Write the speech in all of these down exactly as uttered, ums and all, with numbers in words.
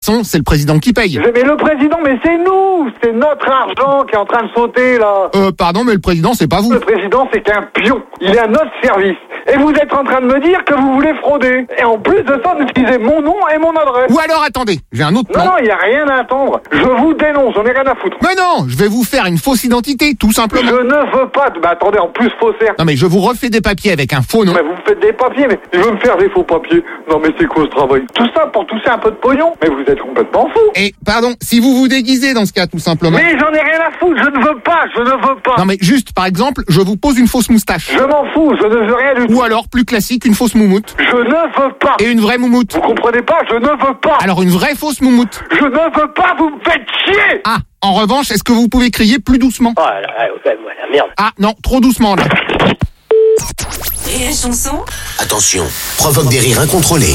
façon, c'est le président qui paye. Mais le président, mais c'est nous, c'est notre argent qui est en train de sauter là. Euh, pardon, mais le président, c'est pas vous. Le président, c'est qu'un pion. Il est à notre service. Et vous êtes en train de me dire que vous voulez frauder. Et en plus de ça, vous utilisez mon nom et mon adresse. Ou alors, attendez, j'ai un autre plan. Non, non, il n'y a rien à attendre. Je vous dénonce, j'en ai rien à foutre. Mais non, je vais vous faire une fausse identité, tout simplement. Je ne veux pas. Bah attendez, en plus faussaire. Non mais je vous refais des papiers avec un faux nom. Mais vous me faites des papiers, mais je veux me faire des faux papiers. Non mais c'est quoi ce travail? Tout ça pour toucher un peu de pognon? Mais vous êtes complètement fou. Et pardon, si vous vous déguisez dans ce cas, tout simplement. Mais j'en ai rien à foutre, je ne veux pas, je ne veux pas. Non mais juste, par exemple, je vous pose une fausse moustache. Je m'en fous, je ne veux rien du tout. Ou alors, plus classique, une fausse moumoute. Je ne veux pas. Et une vraie moumoute. Vous comprenez pas, je ne veux pas. Alors une vraie fausse moumoute. Je ne veux pas, vous me faites chier. Ah, en revanche, est-ce que vous pouvez crier plus doucement? Oh là là, la merde. Ah non, trop doucement là. Et la chanson? Attention, provoque des rires incontrôlés.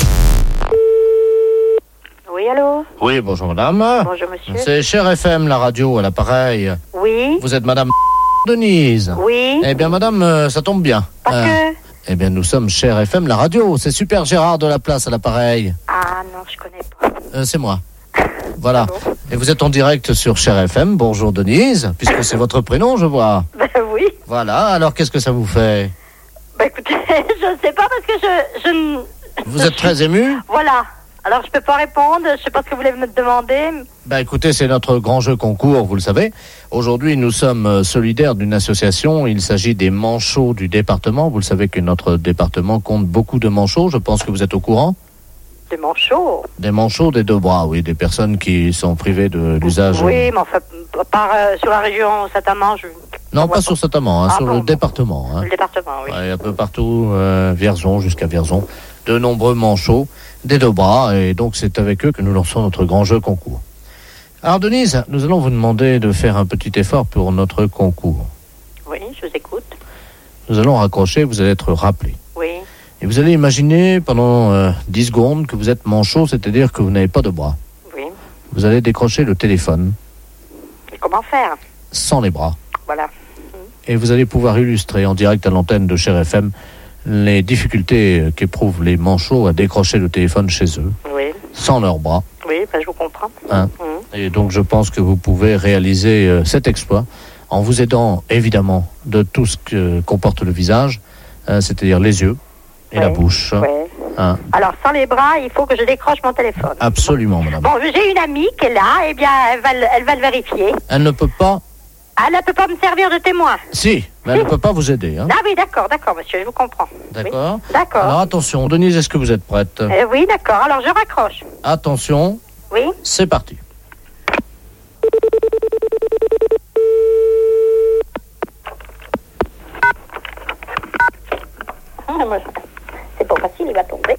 Oui, allô? Oui, bonjour madame. Bonjour monsieur. C'est Cher F M, la radio, à l'appareil. Oui. Vous êtes madame Denise? Oui. Eh bien madame, euh, ça tombe bien. Parce Euh, que... Eh bien nous sommes Cher F M, la radio. C'est Super Gérard de la Place à l'appareil. Ah non, je connais pas. Euh, c'est moi. Voilà. Ah bon? Et vous êtes en direct sur Cher F M. Bonjour Denise, puisque c'est votre prénom, je vois. Ben oui. Voilà, alors qu'est-ce que ça vous fait? Ben écoutez, je ne sais pas parce que je... je ne... Vous êtes très ému? Voilà. Alors je peux pas répondre, je sais pas ce que vous voulez me demander. Bah écoutez, c'est notre grand jeu concours, vous le savez. Aujourd'hui, nous sommes solidaires d'une association. Il s'agit des manchots du département. Vous le savez que notre département compte beaucoup de manchots. Je pense que vous êtes au courant. Des manchots? Des manchots des deux bras, oui. Des personnes qui sont privées de l'usage. Oui, mais enfin, par, euh, sur la région Saint-Amand, je... Non, pas pas. sur Saint-Amand, hein, Ah, sur bon, le bon. département. Hein. Le département, oui. Ouais, un peu partout, euh, Vierzon jusqu'à Vierzon. De nombreux manchots des deux bras. Et donc, c'est avec eux que nous lançons notre grand jeu concours. Alors, Denise, nous allons vous demander de faire un petit effort pour notre concours. Oui, je vous écoute. Nous allons raccrocher, vous allez être rappelé. Oui. Et vous allez imaginer pendant euh, dix secondes que vous êtes manchot, c'est-à-dire que vous n'avez pas de bras. Oui. Vous allez décrocher le téléphone Et comment faire? sans les bras. Voilà. Et vous allez pouvoir illustrer en direct à l'antenne de Cher F M les difficultés euh, qu'éprouvent les manchots à décrocher le téléphone chez eux, Oui. sans leurs bras. Oui, ben je vous comprends. Hein. Mhm. Et donc je pense que vous pouvez réaliser euh, cet exploit en vous aidant évidemment de tout ce que comporte le visage, euh, c'est-à-dire les yeux et Ouais. la bouche. Oui. Hein. Alors, sans les bras, il faut que je décroche mon téléphone. Absolument, madame. Bon, j'ai une amie qui est là, eh bien, elle va, le- elle va le vérifier. Elle ne peut pas... Elle ne peut pas me servir de témoin. Si, mais elle ne peut pas vous aider. Hein. Ah oui, d'accord, d'accord, monsieur, je vous comprends. D'accord. Oui. D'accord. Alors attention, Denise, est-ce que vous êtes prête? Euh, oui, d'accord, alors je raccroche. Attention, Oui. c'est parti. Ah, moi, c'est pas facile, il va tomber.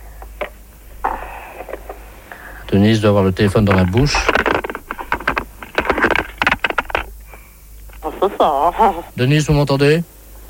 Denise doit avoir le téléphone dans la bouche. On se sent. Denise, vous m'entendez?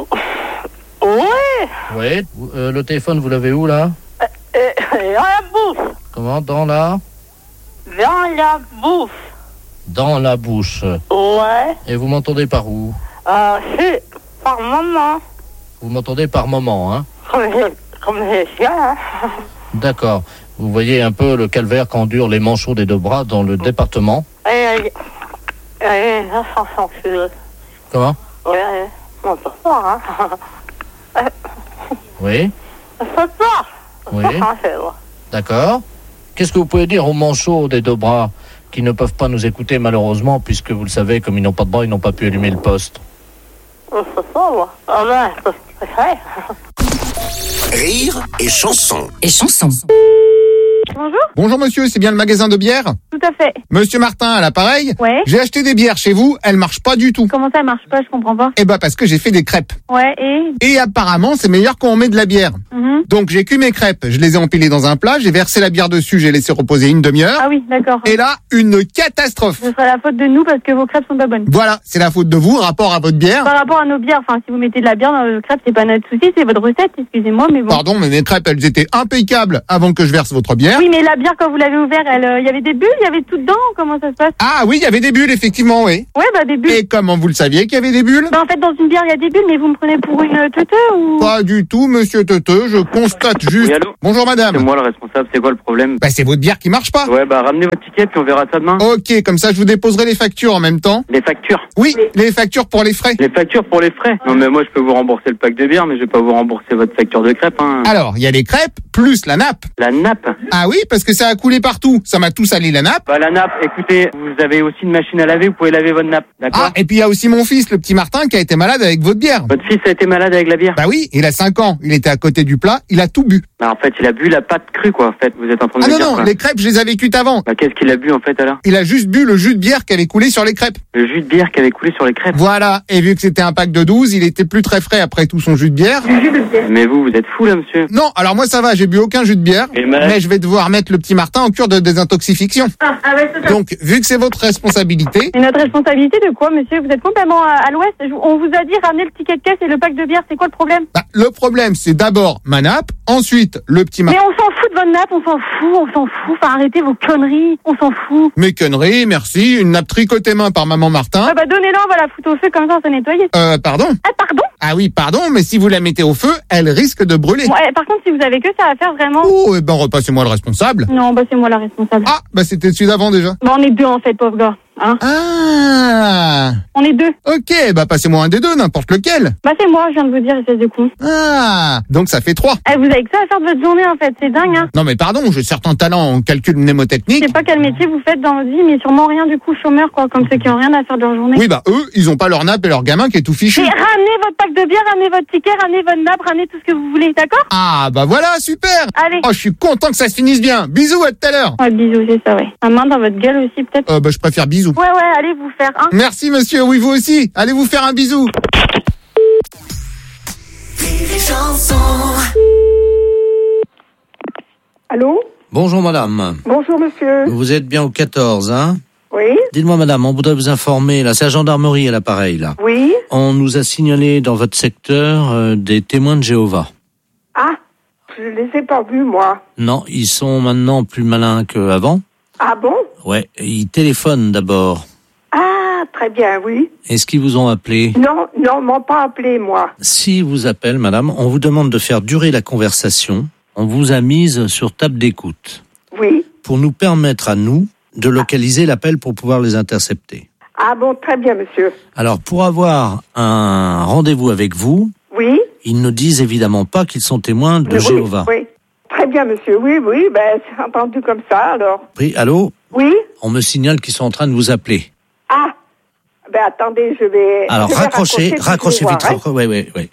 Oui. Oui. Vous- euh, le téléphone, vous l'avez où, là? Euh, euh, dans la bouffe. Comment? Dans la... Dans la bouffe. Dans la bouche. Ouais. Et vous m'entendez par où? Euh, c'est par moment. Vous m'entendez par moment, hein? Comme les, comme les chiens. hein. D'accord. Vous voyez un peu le calvaire qu'endurent les manchots des deux bras dans le département. Et, et, et la chanson, c'est... Comment? Ouais, on peut pas, hein. Oui. On peut pas. Oui. Ça, c'est vrai. D'accord. Qu'est-ce que vous pouvez dire aux manchots des deux bras qui ne peuvent pas nous écouter malheureusement, puisque vous le savez, comme ils n'ont pas de bras, ils n'ont pas pu allumer le poste? On peut pas, moi. Ah ben, c'est vrai. Rire et chanson. Et chanson. Bonjour, Bonjour monsieur, c'est bien le magasin de bière? tout à fait. Monsieur Martin à l'appareil? Ouais. J'ai acheté des bières chez vous, elles marchent pas du tout. Comment ça marche pas, je comprends pas. Eh ben parce que j'ai fait des crêpes. Ouais, et Et apparemment c'est meilleur quand on met de la bière. Mhm. Donc j'ai cuit mes crêpes, je les ai empilées dans un plat, j'ai versé la bière dessus, j'ai laissé reposer une demi-heure. Ah oui, d'accord. Et là, une catastrophe. Ce sera la faute de nous parce que vos crêpes sont pas bonnes. Voilà, c'est la faute de vous, rapport à votre bière. Par rapport à nos bières, enfin, si vous mettez de la bière dans vos crêpes, c'est pas notre souci, c'est votre recette, excusez-moi, mais bon. Pardon, mais mes crêpes, elles étaient impeccables avant que je verse votre bière. Oui, mais la bière, quand vous l'avez ouverte, il euh, y avait des bulles, il y avait tout dedans, comment ça se passe? Ah oui, il y avait des bulles, effectivement, oui. Ouais, bah des bulles. Et comment vous le saviez qu'il y avait des bulles? Bah en fait, dans une bière, il y a des bulles, mais vous me prenez pour une teuteux ou... Pas du tout, monsieur Teuteux, je constate juste... Oui, allô? Bonjour madame. C'est moi le responsable, c'est quoi le problème? Bah c'est votre bière qui marche pas. Ouais, bah ramenez votre ticket puis on verra ça demain. Ok, comme ça je vous déposerai les factures en même temps. Les factures. Oui, les factures pour les frais. Les factures pour les frais. Non mais moi je peux vous rembourser le pack de bière, mais je vais pas vous rembourser votre facture de crêpes. Hein. Alors, il y a les crêpes plus la nappe. La nappe. Ah oui, parce que ça a coulé partout. Ça m'a tout salé la nappe. Bah la nappe, écoutez, vous avez aussi une machine à laver, vous pouvez laver votre nappe, d'accord? Ah, et puis il y a aussi mon fils, le petit Martin, qui a été malade avec votre bière. Votre fils a été malade avec la bière? Bah oui, il a cinq ans. Il était à côté du plat, il a tout bu. Bah en fait, il a bu la pâte crue quoi, en fait, vous êtes en train de Ah me non, dire non, quoi. les crêpes, je les avais cuites avant. Bah qu'est-ce qu'il a bu en fait alors? Il a juste bu le jus de bière qui avait coulé sur les crêpes. Le jus de bière qui avait coulé sur les crêpes. Voilà, et vu que c'était un pack de douze, il était plus très frais après tout son jus de bière. Mais vous, vous êtes fou là monsieur. Non, alors moi ça va, j'ai bu aucun jus de bière, Et ma- mais je vais devoir mettre le petit Martin en cure de désintoxification. Ah, ah ouais, c'est ça. Donc, vu que c'est votre responsabilité, Et notre responsabilité de quoi, monsieur? Vous êtes complètement à, à l'ouest. Je- On vous a dit ramener le ticket de caisse et le pack de bière. C'est quoi le problème? bah, le problème c'est d'abord ma nappe, ensuite le petit Mais Martin. on s'en fout de votre nappe, on s'en fout, on s'en fout. Enfin, arrêtez vos conneries, on s'en fout. Mes conneries, merci, une nappe tricotée main par maman Martin. Ah bah donnez-la, on va la foutre au feu comme ça, on s'est nettoyé. Euh, pardon? Ah pardon? Ah oui, pardon, mais si vous la mettez au feu, elle risque de brûler. Bon, eh, par contre, si vous avez que ça à faire, vraiment... Oh, eh ben repassez-moi le responsable. Non, bah c'est moi la responsable. Ah, bah c'était celui d'avant déjà. Bah on est deux en fait, pauvre gars. Hein, Ah, on est deux. ok, bah passez-moi un des deux, n'importe lequel. Bah c'est moi, je viens de vous dire, espèce de con. Ah, donc ça fait trois. Eh, vous avez que ça à faire de votre journée en fait, c'est dingue hein. Non mais pardon, j'ai certains talents en calcul Je mnémotechnique. sais pas quel métier vous faites dans votre vie, mais sûrement rien du coup chômeur quoi, comme ceux qui ont rien à faire de leur journée. Oui, bah eux, ils ont pas leur nappe et leur gamin qui est tout fichu. Mais ramenez votre pack de bière, ramenez votre ticket, ramenez votre nappe, ramenez tout ce que vous voulez, d'accord? Ah, bah voilà, super. Allez. Oh, je suis content que ça se finisse bien. Bisous, à tout à l'heure. Ouais, bisous, c'est ça, ouais. Un main dans votre gueule aussi, peut-être? Euh, bah je préfère bisous. Ouais, ouais, allez vous faire un. Merci monsieur, oui vous aussi. Allez vous faire un bisou. Allô? Bonjour madame. Bonjour monsieur. Vous êtes bien au quatorze, hein? Oui? Dites-moi madame, on voudrait vous informer, là, c'est la gendarmerie à l'appareil, là. Oui? On nous a signalé dans votre secteur euh, des témoins de Jéhovah. Ah, je les ai pas vus moi. Non, ils sont maintenant plus malins qu'avant. Ah bon? Ouais, ils téléphonent d'abord. Ah, très bien, oui. Est-ce qu'ils vous ont appelé? Non, non, ils m'ont pas appelé moi. S'ils vous appellent, madame, on vous demande de faire durer la conversation. On vous a mise sur table d'écoute Oui? pour nous permettre à nous de localiser l'appel pour pouvoir les intercepter. Ah bon, très bien monsieur. Alors, pour avoir un rendez-vous avec vous, Oui? ils ne disent évidemment pas qu'ils sont témoins de Oui, Jéhovah. Oui. Très bien monsieur, oui, oui, ben c'est entendu comme ça alors. Oui, allô? Oui? On me signale qu'ils sont en train de vous appeler. Ah, ben attendez, je vais... Alors, je vais raccrochez, puis je raccrochez vais vite. voir, hein. raccro- ouais, ouais, ouais.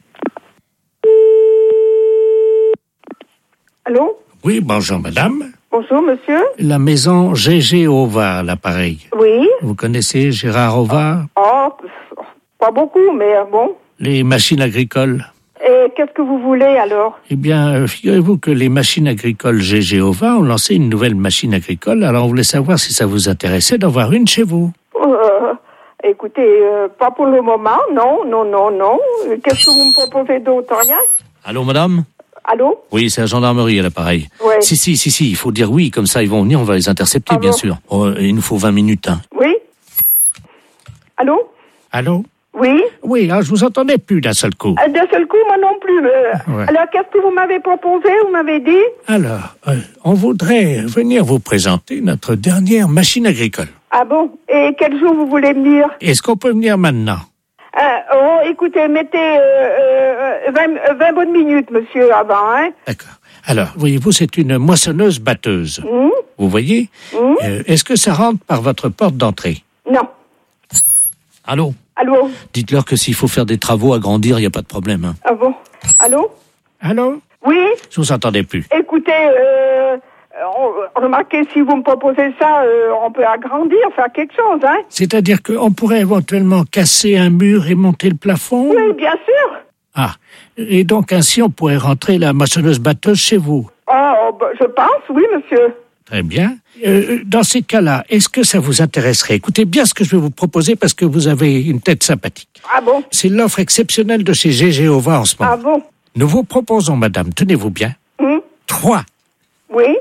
Allô? Oui, bonjour madame. Bonjour monsieur? La maison G G Ova, à l'appareil. Oui? Vous connaissez Gérard Ova? Oh, pas beaucoup, mais bon. Les machines agricoles. Et qu'est-ce que vous voulez alors? Eh bien, euh, figurez-vous que les machines agricoles G G Ova ont lancé une nouvelle machine agricole. Alors, on voulait savoir si ça vous intéressait d'en voir une chez vous. Euh, écoutez, euh, pas pour le moment, non, non, non, non. Qu'est-ce que vous me proposez d'autre? Rien? Allô, madame? Allô? Oui, c'est la gendarmerie à l'appareil. Ouais. Si, si, si, si, il faut dire oui, comme ça ils vont venir, on va les intercepter, Ah bien bon? sûr. Oh, il nous faut vingt minutes. Hein. Oui? Allô? Allô? Oui? Oui, là, je vous entendais plus d'un seul coup. Euh, D'un seul coup, moi non plus. euh, Ouais. Alors, qu'est-ce que vous m'avez proposé? Vous m'avez dit? Alors, euh, on voudrait venir vous présenter notre dernière machine agricole. Ah bon? Et quel jour vous voulez venir? Est-ce qu'on peut venir maintenant? Euh, oh, écoutez, mettez euh, euh, vingt, vingt bonnes minutes, monsieur, avant, hein? D'accord. Alors, voyez-vous, c'est une moissonneuse-batteuse. Hum? Vous voyez? Hum? Euh, Est-ce que ça rentre par votre porte d'entrée? Non. Allô? Allô? Dites-leur que s'il faut faire des travaux, agrandir, il n'y a pas de problème. Hein. Ah bon? Allô? Allô? Oui? Je vous entendais plus. Écoutez, euh, on, remarquez, si vous me proposez ça, euh, on peut agrandir, faire quelque chose, hein? C'est-à-dire qu'on pourrait éventuellement casser un mur et monter le plafond? Oui, bien sûr. Ah, et donc ainsi on pourrait rentrer la moissonneuse-batteuse chez vous? Oh, bah, je pense, oui, monsieur. Très bien. Euh, dans ces cas-là, est-ce que ça vous intéresserait? Écoutez bien ce que je vais vous proposer parce que vous avez une tête sympathique. Ah bon? C'est l'offre exceptionnelle de chez G G Ova en ce moment. Ah bon? Nous vous proposons, madame, tenez-vous bien, Hum? trois Oui?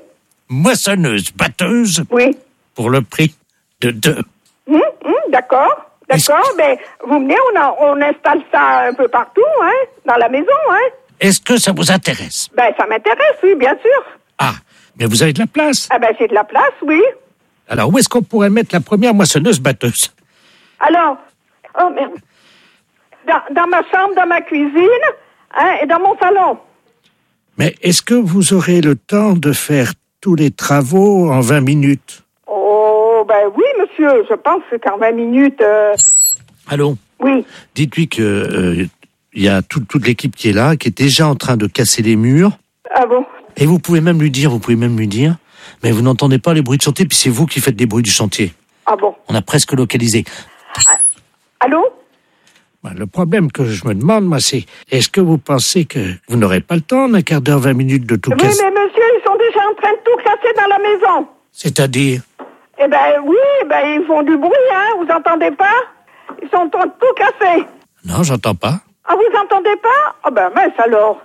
moissonneuse batteuse Oui. pour le prix de deux. Hum, hum, d'accord, d'accord. Mais vous venez, on, a, on installe ça un peu partout, hein, dans la maison, hein. Est-ce que ça vous intéresse? Ben, ça m'intéresse, oui, bien sûr. Ah, mais vous avez de la place. Ah ben, j'ai de la place, oui. Alors, où est-ce qu'on pourrait mettre la première moissonneuse batteuse? Alors, oh merde. Dans, dans ma chambre, dans ma cuisine, hein, et dans mon salon. Mais est-ce que vous aurez le temps de faire tous les travaux en vingt minutes? Oh, ben oui, monsieur, je pense qu'en vingt minutes... Euh... Allô? Oui. Dites-lui que euh, y a tout, toute l'équipe qui est là, qui est déjà en train de casser les murs. Ah bon? Et vous pouvez même lui dire, vous pouvez même lui dire, mais vous n'entendez pas les bruits de chantier, puis c'est vous qui faites des bruits du chantier. Ah bon? On a presque localisé. Ah, allô? Ben, le problème que je me demande, moi, c'est, est-ce que vous pensez que vous n'aurez pas le temps, en un quart d'heure, vingt minutes, de tout oui, casser? Oui, mais monsieur, ils sont déjà en train de tout casser dans la maison. C'est-à-dire? Eh ben oui, ben ils font du bruit, hein, vous entendez pas? Ils sont en train de tout casser. Non, j'entends pas. Ah, vous entendez pas? Ah ben mince alors.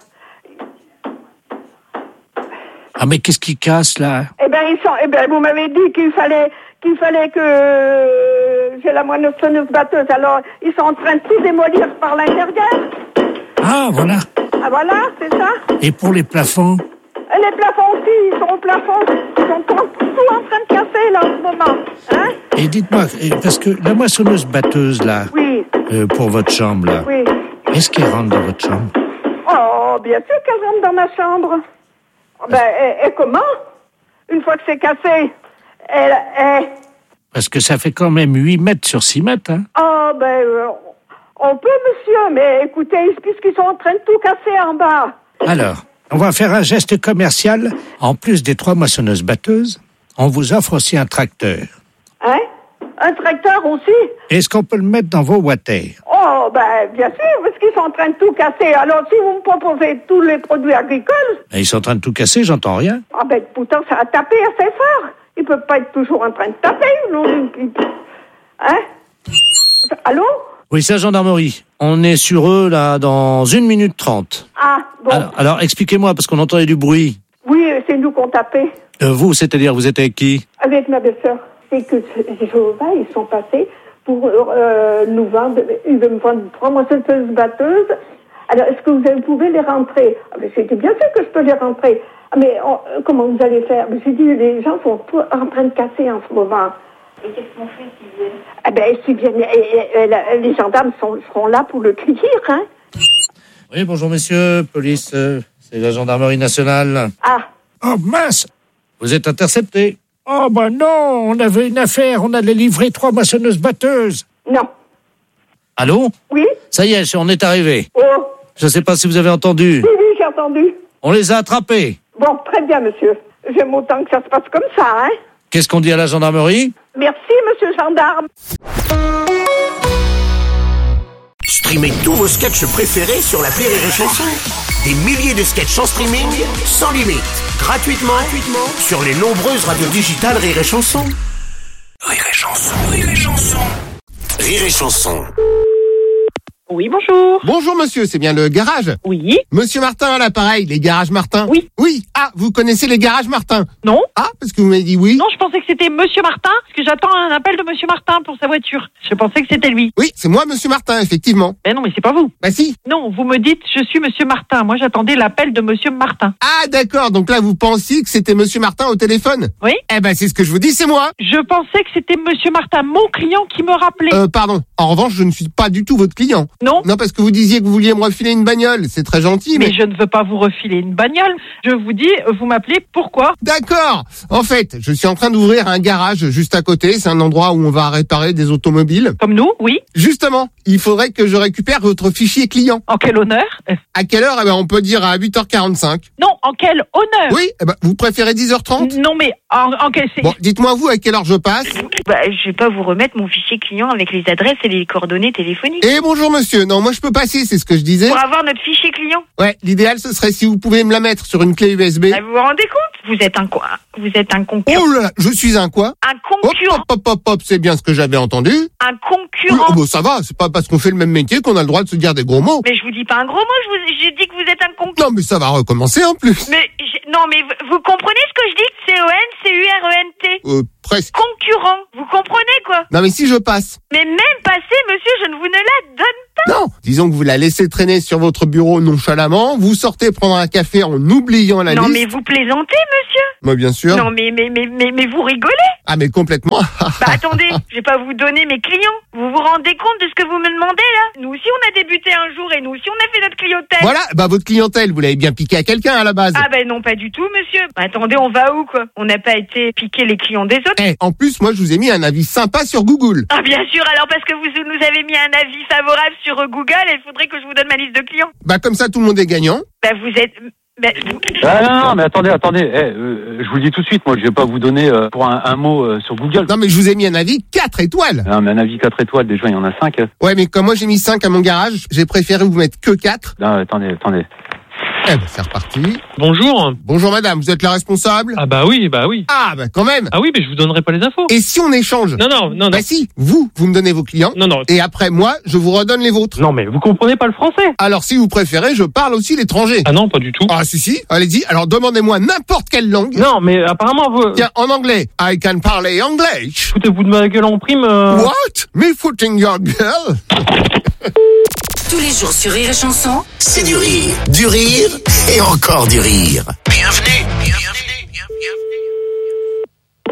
Ah, mais qu'est-ce qui casse, là? Eh ben, ils sont, eh ben, vous m'avez dit qu'il fallait, qu'il fallait que euh, j'ai la moissonneuse batteuse. Alors, ils sont en train de tout démolir par l'intérieur. Ah, voilà. Ah, voilà, c'est ça. Et pour les plafonds? Et les plafonds aussi, ils sont au plafond. Ils sont tout, tout en train de casser, là, en ce moment. Hein? Et dites-moi, parce que la moissonneuse batteuse, là, oui. euh, pour votre chambre, là, oui. est-ce qu'elle rentre dans votre chambre? Oh, bien sûr qu'elle rentre dans ma chambre. Ben, et, et comment? Une fois que c'est cassé, elle, elle... Parce que ça fait quand même huit mètres sur six mètres, hein? Oh, ben, euh, on peut, monsieur, mais écoutez, puisqu'ils sont en train de tout casser en bas. Alors, on va faire un geste commercial. En plus des trois moissonneuses batteuses, on vous offre aussi un tracteur. Hein? Un tracteur aussi? Est-ce qu'on peut le mettre dans vos water? Oh, ben, bien sûr, parce qu'ils sont en train de tout casser. Alors, si vous me proposez tous les produits agricoles... Et ils sont en train de tout casser, j'entends rien. Ah, ben, pourtant, ça a tapé assez fort. Ils ne peuvent pas être toujours en train de taper, non? Hein? Allô? Oui, c'est la gendarmerie. On est sur eux, là, dans une minute trente. Ah, bon. Alors, alors expliquez-moi, parce qu'on entendait du bruit. Oui, c'est nous qu'on tapait. Euh, vous, c'est-à-dire, vous êtes avec qui? Avec ma belle-sœur. C'est que Jéhovah, ils sont passés pour euh, nous vendre, ils veulent me vendre trois moissonneuses batteuses. Alors, est-ce que vous pouvez les rentrer? Ah, ben, j'ai dit, bien sûr que je peux les rentrer. Ah, mais on, comment vous allez faire? J'ai dit, les gens sont tous en train de casser en ce moment. Et qu'est-ce qu'on fait s'ils viennent? Ah ben, s'ils viennent, et, et, et, les gendarmes sont, seront là pour le cueillir, hein? Oui, bonjour messieurs, police, euh, c'est la gendarmerie nationale. Ah. Oh, mince! Vous êtes intercepté. Oh, ben non, on avait une affaire, on allait livrer trois moissonneuses batteuses. Non. Allô? Oui? Ça y est, on est arrivé. Oh. Je ne sais pas si vous avez entendu. Oui, oui, j'ai entendu. On les a attrapés. Bon, très bien, monsieur. J'aime autant que ça se passe comme ça, hein? Qu'est-ce qu'on dit à la gendarmerie? Merci, monsieur gendarme. Streamez tous vos sketchs préférés sur l'appli Rire et Chanson. Des milliers de sketchs en streaming, sans limite, gratuitement, gratuitement sur les nombreuses radios digitales Rire et Chanson. Rire et Chanson, Rire et Chanson. Rire et Chanson. Oui, bonjour. Bonjour monsieur, c'est bien le garage? Oui. Monsieur Martin à l'appareil, les garages Martin? Oui. Oui. Ah, vous connaissez les garages Martin? Non. Ah, parce que vous m'avez dit oui. Non, je pensais que c'était Monsieur Martin, parce que j'attends un appel de Monsieur Martin pour sa voiture. Je pensais que c'était lui. Oui, c'est moi monsieur Martin, effectivement. Mais non, mais c'est pas vous. Bah si. Non, vous me dites je suis Monsieur Martin. Moi, j'attendais l'appel de Monsieur Martin. Ah d'accord, donc là vous pensiez que c'était monsieur Martin au téléphone? Oui. Eh ben c'est ce que je vous dis, c'est moi. Je pensais que c'était Monsieur Martin, mon client, qui me rappelait. Euh, pardon. En revanche, je ne suis pas du tout votre client. Non. Non, parce que vous disiez que vous vouliez me refiler une bagnole. C'est très gentil, mais... Mais je ne veux pas vous refiler une bagnole. Je vous dis, vous m'appelez pourquoi? D'accord. En fait, je suis en train d'ouvrir un garage juste à côté. C'est un endroit où on va réparer des automobiles. Comme nous, oui. Justement, il faudrait que je récupère votre fichier client. En quel honneur? À quelle heure? Eh ben, on peut dire à huit heures quarante-cinq. Non, en quel honneur? Oui, eh ben, vous préférez dix heures trente? Non, mais en, en quel... Bon, dites-moi vous à quelle heure je passe. Bah, je vais pas vous remettre mon fichier client avec les adresses et les coordonnées téléphoniques. Eh bonjour monsieur, non moi je peux passer, c'est ce que je disais. Pour avoir notre fichier client. Ouais, l'idéal ce serait si vous pouvez me la mettre sur une clé U S B. Bah, vous vous rendez compte? Vous êtes un quoi? Vous êtes un concurrent. Oh là là, je suis un quoi? Un concurrent. Hop, hop, hop, hop, c'est bien ce que j'avais entendu. Un concurrent. Oui, oh, bah, ça va, c'est pas parce qu'on fait le même métier qu'on a le droit de se dire des gros mots. Mais je vous dis pas un gros mot, je vous, j'ai dit que vous êtes un concurrent. Non mais ça va recommencer en plus. Mais, je- non mais vous, vous comprenez ce que je dis? C O N C U R E N T. Euh, presque. Concurrent. Vous comprenez quoi? Non mais si je passe. Mais même passé, monsieur, je ne vous ne la donne pas. Non, disons que vous la laissez traîner sur votre bureau nonchalamment, vous sortez prendre un café en oubliant la Non liste. mais vous plaisantez, monsieur. Moi bien sûr. Non mais, mais, mais, mais, mais vous rigolez. Ah mais complètement. Bah attendez, je vais pas vous donner mes clients. Vous vous rendez compte de ce que vous me demandez là? Nous aussi on a débuté un jour et nous aussi on a fait notre clientèle. Voilà, bah votre clientèle, vous l'avez bien piqué à quelqu'un à la base. Ah ben non pas du tout monsieur. Bah, attendez, on va où quoi? On n'a pas été piquer les clients des autres. Eh, en plus moi je vous ai mis un avis sympa sur Google. Ah bien sûr, alors parce que vous nous avez mis un avis favorable sur euh, Google, il faudrait que je vous donne ma liste de clients. Bah comme ça tout le monde est gagnant. Bah vous êtes... Bah, vous... Ah non, non, mais attendez, attendez. Eh, euh, je vous le dis tout de suite, moi je vais pas vous donner euh, pour un, un mot euh, sur Google. Non mais je vous ai mis un avis quatre étoiles. Non mais un avis quatre étoiles, déjà il y en a cinq. Ouais mais comme moi j'ai mis cinq à mon garage, j'ai préféré vous mettre que quatre. Non, attendez, attendez. Eh ben c'est reparti. Bonjour. Bonjour madame, vous êtes la responsable? Ah bah oui, bah oui. Ah bah quand même. Ah oui, mais je vous donnerai pas les infos. Et si on échange? Non, non, non, non. Bah si, vous, vous me donnez vos clients. Non, non. Et après moi, je vous redonne les vôtres. Non, mais vous comprenez pas le français. Alors si vous préférez, je parle aussi l'étranger. Ah non, pas du tout. Ah si si, allez-y, alors demandez-moi n'importe quelle langue. Non, mais apparemment vous... Tiens, en anglais, I can parler English. Foutez-vous de ma gueule en prime. Euh... What? Me footing your girl? Tous les jours sur Rire et Chanson, C'est du rire, du rire et encore du rire. Bienvenue, bienvenue, bienvenue.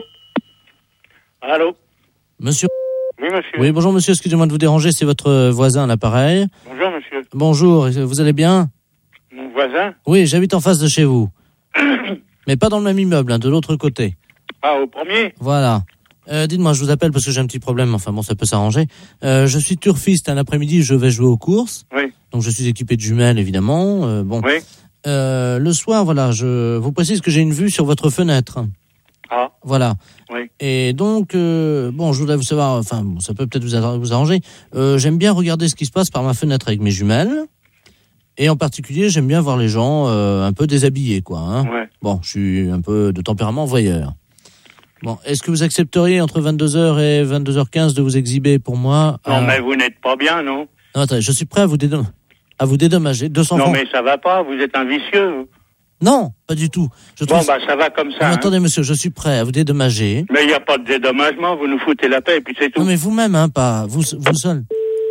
Allô? Monsieur. Oui, monsieur. Oui, bonjour monsieur, excusez-moi de vous déranger, c'est votre voisin à l'appareil. Bonjour, monsieur. Bonjour, vous allez bien? Mon voisin? Oui, j'habite en face de chez vous. Mais pas dans le même immeuble, hein, de l'autre côté. Ah, au premier? Voilà. Euh, dites-moi, je vous appelle parce que j'ai un petit problème, enfin bon, ça peut s'arranger. Euh, je suis turfiste, un après-midi, je vais jouer aux courses. Oui. Donc je suis équipé de jumelles, évidemment. Euh, bon. Oui. Euh, le soir, voilà, je vous précise que j'ai une vue sur votre fenêtre. Ah. Voilà. Oui. Et donc, euh, bon, je voudrais vous savoir, enfin, bon, ça peut peut-être vous, arra- vous arranger. Euh, j'aime bien regarder ce qui se passe par ma fenêtre avec mes jumelles. Et en particulier, j'aime bien voir les gens euh, un peu déshabillés, quoi. Hein. Ouais. Bon, je suis un peu de tempérament voyeur. Bon, est-ce que vous accepteriez entre vingt-deux heures et vingt-deux heures quinze de vous exhiber pour moi? Non, à... mais vous n'êtes pas bien, non? Non, attendez, je suis prêt à vous, dédom... à vous dédommager. deux cents Non, francs. mais ça va pas, vous êtes un vicieux. vous. Non, pas du tout. Je Bon, trouve... bah, ça va comme ça. Non, hein. attendez, monsieur, je suis prêt à vous dédommager. Mais il n'y a pas de dédommagement, vous nous foutez la paix et puis c'est tout. Non, mais vous-même, hein, pas vous, vous seul.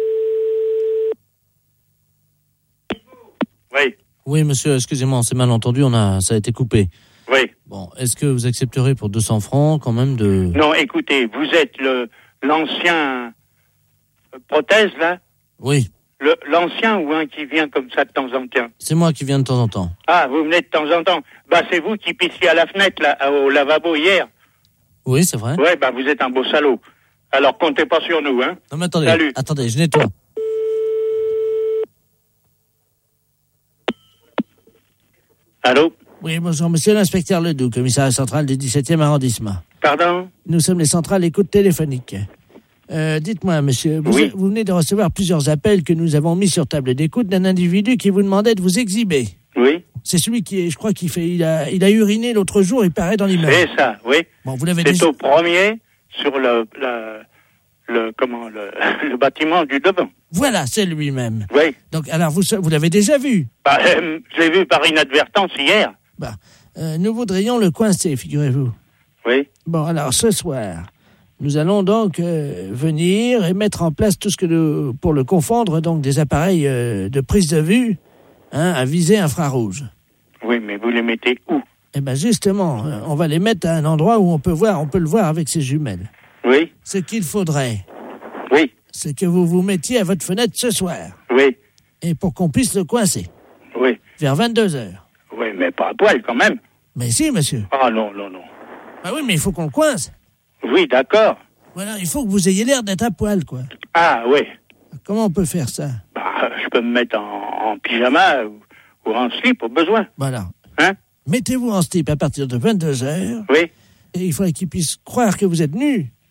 Oui, Oui, monsieur, excusez-moi, on s'est mal entendu, on a, ça a été coupé. oui. Bon, est-ce que vous accepterez pour deux cents francs quand même de... Non, écoutez, vous êtes le l'ancien euh, prothèse, là? Oui, Le, l'ancien ou un qui vient comme ça de temps en temps? c'est moi qui viens de temps en temps. Ah, vous venez de temps en temps. Bah, c'est vous qui pissiez à la fenêtre, là, au lavabo hier. Oui, c'est vrai. Ouais, bah, vous êtes un beau salaud. Alors, comptez pas sur nous, hein. Non, mais attendez, Salut. attendez, je nettoie. Allô? Oui, bonjour, monsieur l'inspecteur Ledoux, commissariat central du dix-septième arrondissement. Pardon? Nous sommes les centrales écoute téléphonique. Euh, dites-moi, monsieur, vous, Oui. vous venez de recevoir plusieurs appels que nous avons mis sur table d'écoute d'un individu qui vous demandait de vous exhiber. Oui. C'est celui qui, est, je crois qu'il fait, il a, il a uriné l'autre jour, il paraît dans l'immeuble. C'est ça, oui. Bon, vous l'avez C'est déjà... au premier, sur le, le, le, comment, le, le bâtiment du devant. Voilà, c'est lui-même. Oui. Donc, alors, vous, vous l'avez déjà vu. Bah, euh, je l'ai vu par inadvertance hier. Bah, euh, nous voudrions le coincer, figurez-vous. Oui. Bon, alors, ce soir, nous allons donc euh, venir et mettre en place tout ce que nous, pour le confondre, donc des appareils euh, de prise de vue, hein, à visée infrarouge. Oui, mais vous les mettez où? Eh ben, justement, euh, on va les mettre à un endroit où on peut voir, on peut le voir avec ses jumelles. Oui. Ce qu'il faudrait, Oui. c'est que vous vous mettiez à votre fenêtre ce soir. Oui. Et pour qu'on puisse le coincer. Oui. Vers vingt-deux heures. Oui, mais pas à poil quand même. Mais si, monsieur. Ah non, non, non. Ah oui, mais il faut qu'on le coince. Oui, d'accord. Voilà, il faut que vous ayez l'air d'être à poil, quoi. Ah oui. Comment on peut faire ça? Bah, je peux me mettre en, en pyjama ou, ou en slip au besoin. Voilà. Hein? Mettez-vous en slip à partir de vingt-deux heures. Oui. Et il faudrait qu'il puisse croire que vous êtes nu. Oh,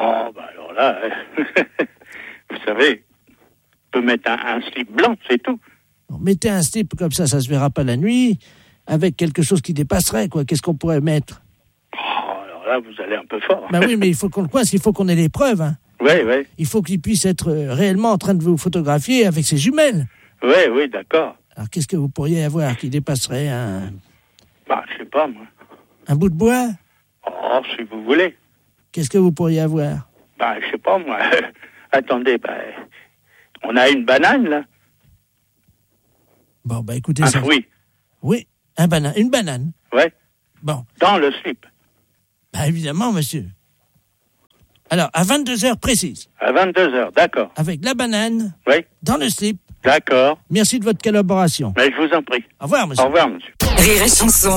Oh, bah alors là, vous savez, on peut mettre un, un slip blanc, c'est tout. Bon, mettez un slip comme ça, ça se verra pas la nuit, avec quelque chose qui dépasserait, quoi. Qu'est-ce qu'on pourrait mettre? Oh, alors là, vous allez un peu fort. Bah oui, mais il faut qu'on le coince, il faut qu'on ait les preuves, hein. Oui, oui. Il faut qu'il puisse être euh, réellement en train de vous photographier avec ses jumelles. Oui, oui, d'accord. Alors, qu'est-ce que vous pourriez avoir qui dépasserait un... Bah, je sais pas, moi. Un bout de bois? Oh, si vous voulez. Qu'est-ce que vous pourriez avoir? Bah, je sais pas, moi. Attendez, bah, on a une banane, là. Bon, bah, écoutez un ça. fruit. Oui, un banane, une banane. Ouais. Bon. Dans le slip. Bah, évidemment, monsieur. Alors, à vingt-deux heures précises. À vingt-deux heures, d'accord. Avec la banane. Oui. Dans le slip. D'accord. Merci de votre collaboration. Mais je vous en prie. Au revoir, monsieur. Au revoir, monsieur. Rire et chanson.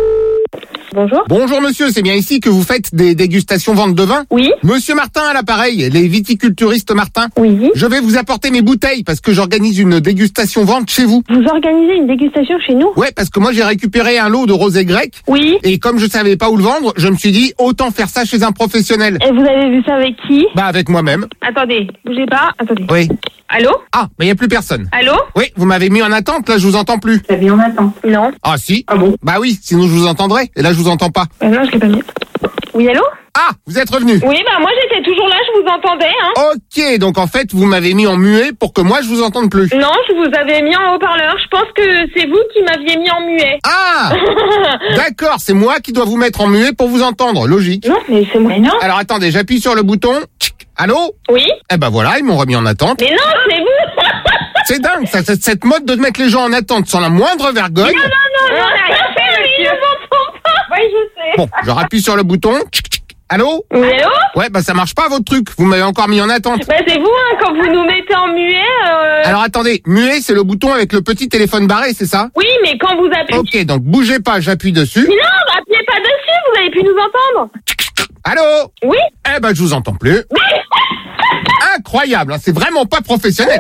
Bonjour. Bonjour monsieur, c'est bien ici que vous faites des dégustations vente de vin? Oui. Monsieur Martin à l'appareil, les viticulturistes Martin. Oui. Je vais vous apporter mes bouteilles parce que j'organise une dégustation vente chez vous. Vous organisez une dégustation chez nous? Ouais, parce que moi j'ai récupéré un lot de rosé grec. Oui. Et comme je savais pas où le vendre, je me suis dit autant faire ça chez un professionnel. Et vous avez vu ça avec qui? Bah avec moi-même. Attendez, bougez pas. Attendez. Oui. Allô? Ah, mais il y a plus personne. Allô? Oui, vous m'avez mis en attente, là je vous entends plus. T'as mis en attente? Non. Ah si. Ah bon? Bah oui, sinon je vous entendrai. Et là je vous entends pas. Euh, non, je l'ai pas mis. Oui, allô? Ah, vous êtes revenu. Oui, bah moi j'étais toujours là, je vous entendais, hein. Ok, donc en fait vous m'avez mis en muet pour que moi je vous entende plus. Non, je vous avais mis en haut-parleur. Je pense que c'est vous qui m'aviez mis en muet. Ah. D'accord, c'est moi qui dois vous mettre en muet pour vous entendre, logique. Non, mais c'est moi. Mais non. Alors attendez, j'appuie sur le bouton. Allô? Oui. Eh ben voilà, ils m'ont remis en attente. Mais non, c'est vous. C'est dingue, ça, cette, cette mode de mettre les gens en attente sans la moindre vergogne. Non, non, non, non, on n'a rien fait, monsieur. Je m'entends pas. Oui, je sais. Bon, je rappuie sur le bouton. Allô? Oui, allô? Ouais, bah ça marche pas votre truc, vous m'avez encore mis en attente. Bah c'est vous, hein, quand vous nous mettez en muet. Euh... Alors attendez, muet c'est le bouton avec le petit téléphone barré, c'est ça? Oui, mais quand vous appuyez... Ok, donc bougez pas, j'appuie dessus. Mais non, bah, appuyez pas dessus, vous avez pu nous entendre. Allô? Oui? Eh ben je vous entends plus. Incroyable, hein, c'est vraiment pas professionnel.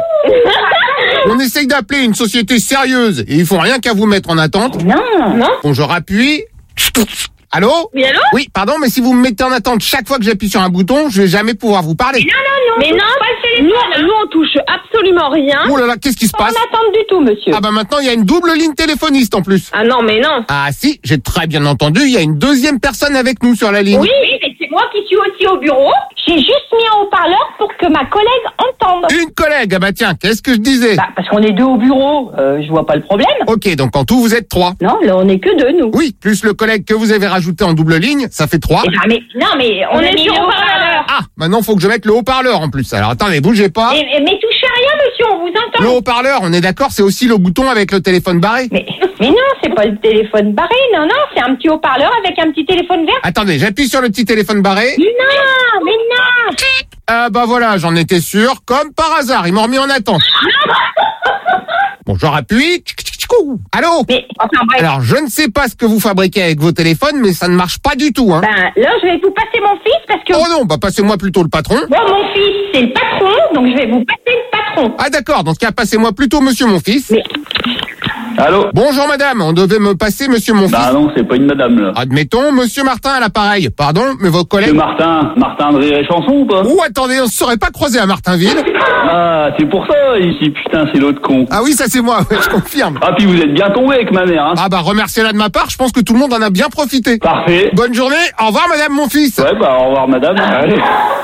On essaye d'appeler une société sérieuse et ils font rien qu'à vous mettre en attente. Non. Non. Bon, je rappuie. Allô? Oui, allô? Oui, pardon, mais si vous me mettez en attente chaque fois que j'appuie sur un bouton, je vais jamais pouvoir vous parler. Mais non, non, non. Mais non, pas le téléphone. Nous, nous, on touche absolument rien. Oh là là, qu'est-ce qui se passe? Pas en attente du tout, monsieur. Ah bah maintenant, il y a une double ligne téléphoniste en plus. Ah non, mais non. Ah si, j'ai très bien entendu, il y a une deuxième personne avec nous sur la ligne. Oui, oui, mais c'est moi qui suis aussi au bureau. J'ai juste mis un haut-parleur pour que ma collègue entende. Une collègue, ah bah tiens, qu'est-ce que je disais? Bah, parce qu'on est deux au bureau, euh, je vois pas le problème. Ok, donc en tout, vous êtes trois. Non, là, on est que deux, nous. Oui, plus le collègue que vous avez rajouté en double ligne, ça fait trois. Eh ben, mais, non, mais on, on est sur haut-parleur. Ah, maintenant, faut que je mette le haut-parleur en plus. Alors attendez, bougez pas. Mais, mais touchez à rien, monsieur, on vous entend. Le haut-parleur, on est d'accord, c'est aussi le bouton avec le téléphone barré. Mais, mais non, c'est pas le téléphone barré, non, non, c'est un petit haut-parleur avec un petit téléphone vert. Attendez, j'appuie sur le petit téléphone barré. Mais non, mais non. Ah bah voilà, j'en étais sûr, comme par hasard, ils m'ont remis en attente. Bon, je rappuie. Allô? Mais, enfin, bref. Alors, je ne sais pas ce que vous fabriquez avec vos téléphones, mais ça ne marche pas du tout, hein. Ben, là, je vais vous passer mon fils parce que... Oh non, bah passez-moi plutôt le patron. Bon, mon fils, c'est le patron, donc je vais vous passer le patron. Ah d'accord, dans ce cas, passez-moi plutôt monsieur mon fils. Mais... Allô? Bonjour madame, on devait me passer monsieur mon fils. Bah non, c'est pas une madame, là. Admettons, monsieur Martin à l'appareil. Pardon, mais vos collègues... Monsieur Martin, Martin de Rire et Chanson ou pas? Oh, attendez, on se serait pas croisé à Martinville? Ah, c'est pour ça, ici, putain, c'est l'autre con. Ah oui, ça c'est moi, je confirme. Ah, puis vous êtes bien tombé avec ma mère, hein. Ah bah, remerciez-la de ma part, je pense que tout le monde en a bien profité. Parfait. Bonne journée, au revoir madame mon fils. Ouais, bah, au revoir madame. Allez.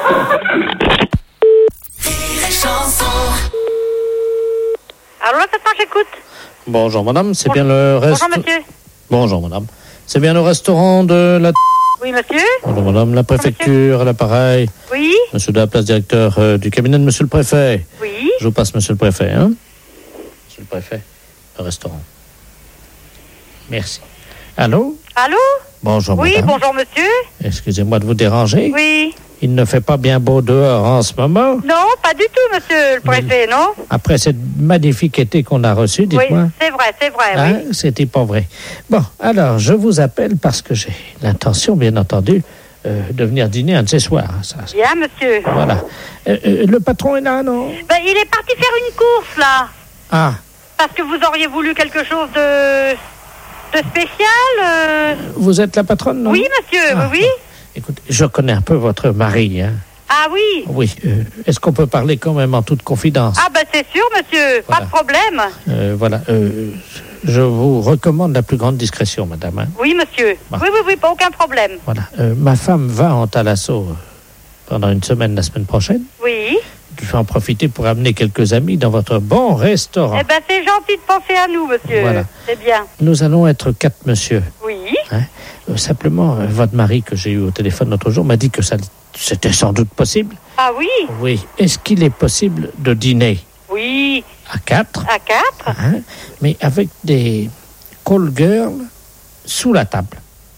Allô, attends, j'écoute. Bonjour madame, c'est bien le restaurant. Bonjour monsieur. Bonjour madame. C'est bien le restaurant de la... Oui monsieur. Bonjour madame, la préfecture à l'appareil. Oui. Monsieur de la place, directeur euh, du cabinet de monsieur le préfet. Oui. Je vous passe monsieur le préfet, hein. Monsieur le préfet, le restaurant. Merci. Allô? Allô? Bonjour Oui, madame. bonjour monsieur. Excusez-moi de vous déranger. Oui. Il ne fait pas bien beau dehors en ce moment. Non, pas du tout monsieur le préfet, non? Après cette magnifique été qu'on a reçu, dites-moi. Oui, c'est vrai, c'est vrai, Hein, oui. c'était pas vrai. Bon, alors, je vous appelle parce que j'ai l'intention, bien entendu, euh, de venir dîner un de ces soirs. Ça, ça. Bien monsieur. Voilà. Euh, euh, le patron est là, non? Ben, il est parti faire une course là. Ah, Parce que vous auriez voulu quelque chose de, de spécial euh... vous êtes la patronne, non? Oui monsieur, Ah, oui, oui. Écoutez, je connais un peu votre mari, hein. Ah oui. Oui. euh, Est-ce qu'on peut parler quand même en toute confidence? Ah ben c'est sûr, monsieur. Voilà. Pas de problème. Euh, Voilà. euh, je vous recommande la plus grande discrétion, madame. hein. Oui, monsieur. Bon. Oui, oui, oui, pas aucun problème. Voilà. Euh, ma femme va en Thalasso euh, pendant une semaine la semaine prochaine. Oui. Je vais en profiter pour amener quelques amis dans votre bon restaurant. Eh ben c'est gentil de penser à nous, monsieur. Voilà. C'est bien. Nous allons être quatre monsieur. Oui. Hein. Euh, simplement, euh, votre mari que j'ai eu au téléphone l'autre jour m'a dit que ça, c'était sans doute possible. Ah oui. Oui. Est-ce qu'il est possible de dîner Oui. à quatre, À quatre. hein, mais avec des call girls sous la table?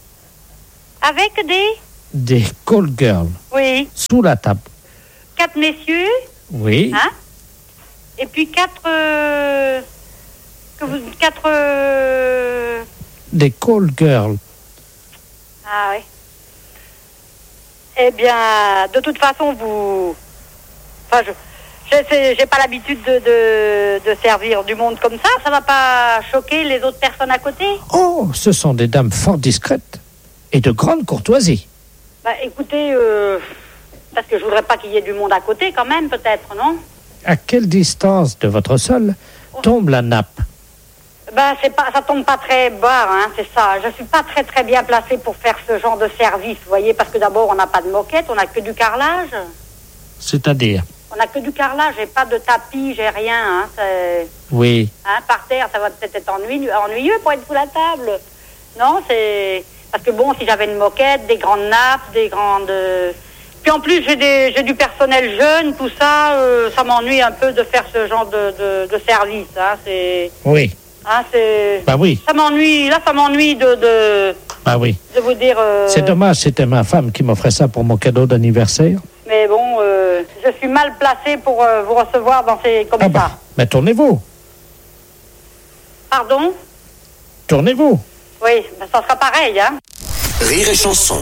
Avec des. Des call girls Oui. sous la table. Quatre messieurs. Oui. Hein. Et puis quatre. euh, Que vous. Quatre. euh, Des call girls. Ah oui. Eh bien, de toute façon, vous. Enfin, je. je sais- J'ai pas l'habitude de, de, de servir du monde comme ça. Ça va pas choquer les autres personnes à côté? Oh, ce sont des dames fort discrètes et de grande courtoisie. Bah, écoutez, euh, parce que je voudrais pas qu'il y ait du monde à côté, quand même, peut-être, non? À quelle distance de votre sol tombe la nappe? Bah, c'est pas, ça tombe pas très bas, hein, c'est ça. Je suis pas très très bien placée pour faire ce genre de service, vous voyez, parce que d'abord, on n'a pas de moquette, on a que du carrelage. C'est-à-dire? On a que du carrelage, j'ai pas de tapis, j'ai rien, hein, c'est... Oui. Hein, par terre, ça va peut-être être ennuyeux, ennuyeux pour être sous la table. Non, c'est... Parce que bon, si j'avais une moquette, des grandes nappes, des grandes... Puis en plus, j'ai, des, j'ai du personnel jeune, tout ça, euh, ça m'ennuie un peu de faire ce genre de, de, de service, hein, c'est... Oui. Hein, c'est... Bah oui. Ça m'ennuie, là, ça m'ennuie de, de, Bah oui. de vous dire... euh, C'est dommage, c'était ma femme qui m'offrait ça pour mon cadeau d'anniversaire. Mais bon, euh, je suis mal placée pour euh, vous recevoir dans ces... comme Ah ça. bah, mais tournez-vous. Pardon? Tournez-vous. Oui, ben, ça sera pareil, hein. Rire et chanson.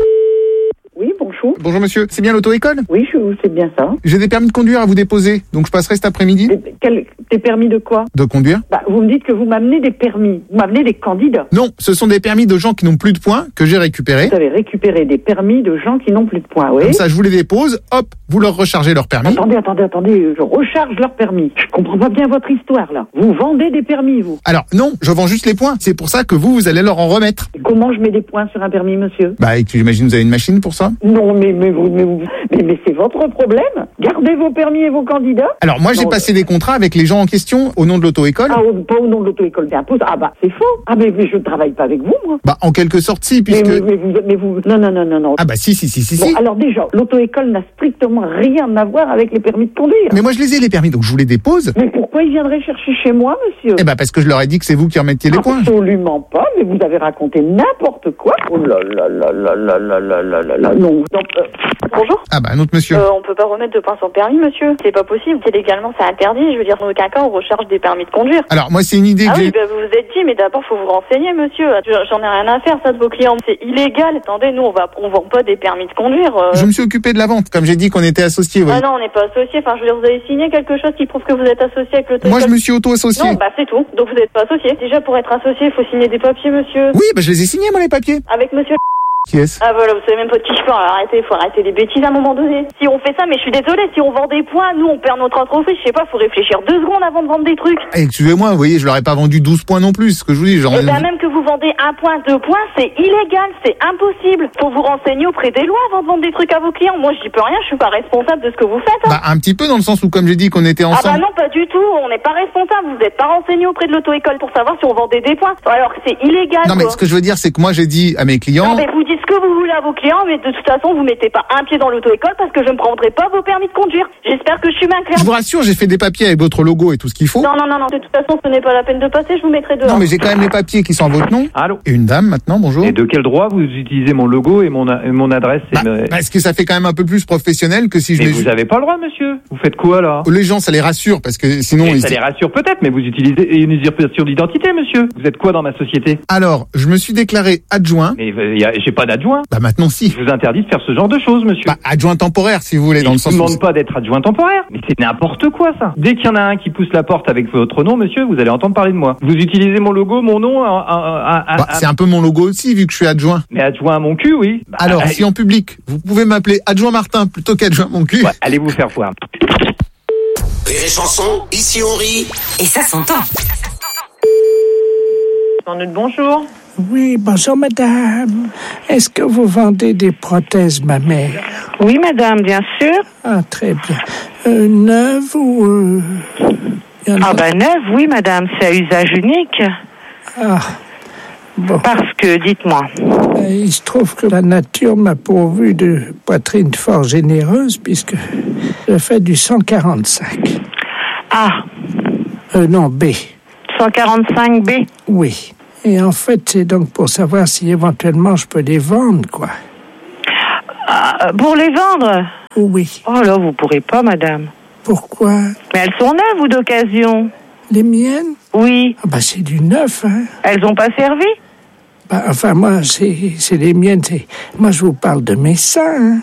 Oui, bonjour. Bonjour monsieur, c'est bien l'auto-école? Oui, je, c'est bien ça. J'ai des permis de conduire à vous déposer, donc je passerai cet après-midi. Des, quel- des permis de quoi? De conduire? Bah, vous me dites que vous m'amenez des permis. Vous m'amenez des candidats. Non, ce sont des permis de gens qui n'ont plus de points que j'ai récupérés. Vous avez récupéré des permis de gens qui n'ont plus de points, oui. Comme ça, je vous les dépose, hop, vous leur rechargez leur permis. Attendez, attendez, attendez, je recharge leur permis. Je comprends pas bien votre histoire, là. Vous vendez des permis, vous. Alors non, je vends juste les points. C'est pour ça que vous, vous allez leur en remettre. Comment je mets des points sur un permis, monsieur? Bah, et que j'imagine que vous avez une machine pour ça? Non, mais, mais, vous, mais, vous, mais, mais c'est votre problème. Gardez vos permis et vos candidats. Alors moi, j'ai Non, passé des contrats avec les gens en question au nom de l'auto-école. Ah, au- pas au nom de l'auto-école d'impôt. Ah bah, c'est faux. Ah, mais, mais je ne travaille pas avec vous, moi. Bah, en quelque sorte, si, Mais, puisque... mais, mais vous, mais vous, non, non, non, non, non. Ah bah si, si, si, si, Bon, si. alors déjà, l'auto-école n'a strictement rien à voir avec les permis de conduire. Mais moi, je les ai, les permis, donc je vous les dépose. Mais pourquoi ils viendraient chercher chez moi, monsieur? Eh bah parce que je leur ai dit que c'est vous qui remettiez les points. Absolument pas, mais vous avez raconté n'importe quoi. Oh là là là là là là là là là là, non. Donc, euh, bonjour. Ah bah un autre monsieur. Euh, on peut pas remettre de points sur permis, monsieur. C'est pas possible. C'est légalement, c'est interdit. Je veux dire, dans aucun cas, on recharge des permis de conduire. Alors moi, c'est une idée Ah que oui, j'ai... bah, vous vous êtes dit, mais d'abord, faut vous renseigner, monsieur. J'en ai rien à faire, ça, de vos clients. C'est illégal. Attendez, nous, on va, on vend pas des permis de conduire. euh. Je me suis occupé de la vente, comme j'ai dit qu'on était associés, oui. Ah non, on n'est pas associé. Enfin, je veux dire, vous avez signé quelque chose qui prouve que vous êtes associé avec l'auto-école. Moi, je me suis auto-associé. Non, bah, c'est tout. Donc, vous n'êtes pas associé. Déjà, pour être associé, il faut signer des papiers, monsieur. Oui, bah je les ai signés, moi, les papiers. Avec monsieur. Qui est-ce? Ah voilà, vous savez même pas de qui je parle. Alors, arrêtez, faut arrêter les bêtises à un moment donné. Si on fait ça, mais je suis désolée, si on vend des points, nous on perd notre entreprise, je sais pas, faut réfléchir deux secondes avant de vendre des trucs. Eh, excusez-moi, vous voyez, je leur ai pas vendu douze points non plus, ce que je vous dis. Genre... Et ben même que vous vendez un point, deux points, c'est illégal, c'est impossible. Faut vous renseigner auprès des lois avant de vendre des trucs à vos clients. Moi je dis peux rien, je suis pas responsable de ce que vous faites. Hein. Bah un petit peu dans le sens où, comme j'ai dit qu'on était Ah bah ensemble... non, pas du tout, on n'est pas responsable, vous n'êtes pas renseigné auprès de l'auto-école pour savoir si on vendait des points. Alors que c'est illégal. Non mais quoi. ce que je veux dire, c'est que moi j'ai dit à mes clients... Non mais vous dites ce que vous voulez à vos clients, mais de toute façon vous mettez pas un pied dans l'auto-école parce que je ne prendrai pas vos permis de conduire. J'espère que je suis bien claire. Je vous rassure, j'ai fait des papiers avec votre logo et tout ce qu'il faut. Non, non, non, non, de toute façon ce n'est pas la peine de passer, je vous mettrai dehors. Non mais j'ai quand même les papiers qui sont à votre nom. Allô? Et une dame maintenant, bonjour. Et de quel droit vous utilisez mon logo et mon, a- et mon adresse et Bah, me- parce que ça fait quand même un peu plus professionnel que si je Mais les... vous avez pas le droit, monsieur. Vous faites quoi, là? Les gens, ça les rassure parce que sinon... Et ils... ça les rassure peut-être, mais vous utilisez une usurpation d'identité, monsieur. Vous êtes quoi dans ma société? Alors, je me suis déclaré adjoint. Mais euh, y a- j'ai pas pas d'adjoint. Bah maintenant si. Je vous interdis de faire ce genre de choses, monsieur. Bah adjoint temporaire si vous voulez, dans Il le sens ne où... demande pas d'être adjoint temporaire. Mais c'est n'importe quoi ça. Dès qu'il y en a un qui pousse la porte avec votre nom, monsieur, vous allez entendre parler de moi. Vous utilisez mon logo, mon nom, à, à, à, bah, à... c'est un peu mon logo aussi vu que je suis adjoint. Mais adjoint à mon cul, oui. Bah, Alors allez... si en public, vous pouvez m'appeler adjoint Martin plutôt qu'adjoint mon cul. Ouais, allez vous faire voir. Rire et chanson, ici on rit. Et ça s'entend. Bonjour. Oui, bonjour madame. Est-ce que vous vendez des prothèses mammaires? Oui, madame, bien sûr. Ah, très bien. Euh, neuves ou... Euh, ah ben neuve, oui, madame, c'est à usage unique. Ah, bon. Parce que, dites-moi. Euh, il se trouve que la nature m'a pourvu de poitrine fort généreuse puisque je fais du cent quarante-cinq. Ah. Euh, non, B. cent quarante-cinq B. Oui. Et en fait, c'est donc pour savoir si éventuellement je peux les vendre, quoi. Ah, pour les vendre? Oui. Oh là, vous pourrez pas, madame. Pourquoi? Mais elles sont neuves ou d'occasion? Les miennes? Oui. Ah bah c'est du neuf, hein. Elles ont pas servi? Bah, enfin, moi, c'est, c'est les miennes. C'est... Moi, je vous parle de mes seins, hein.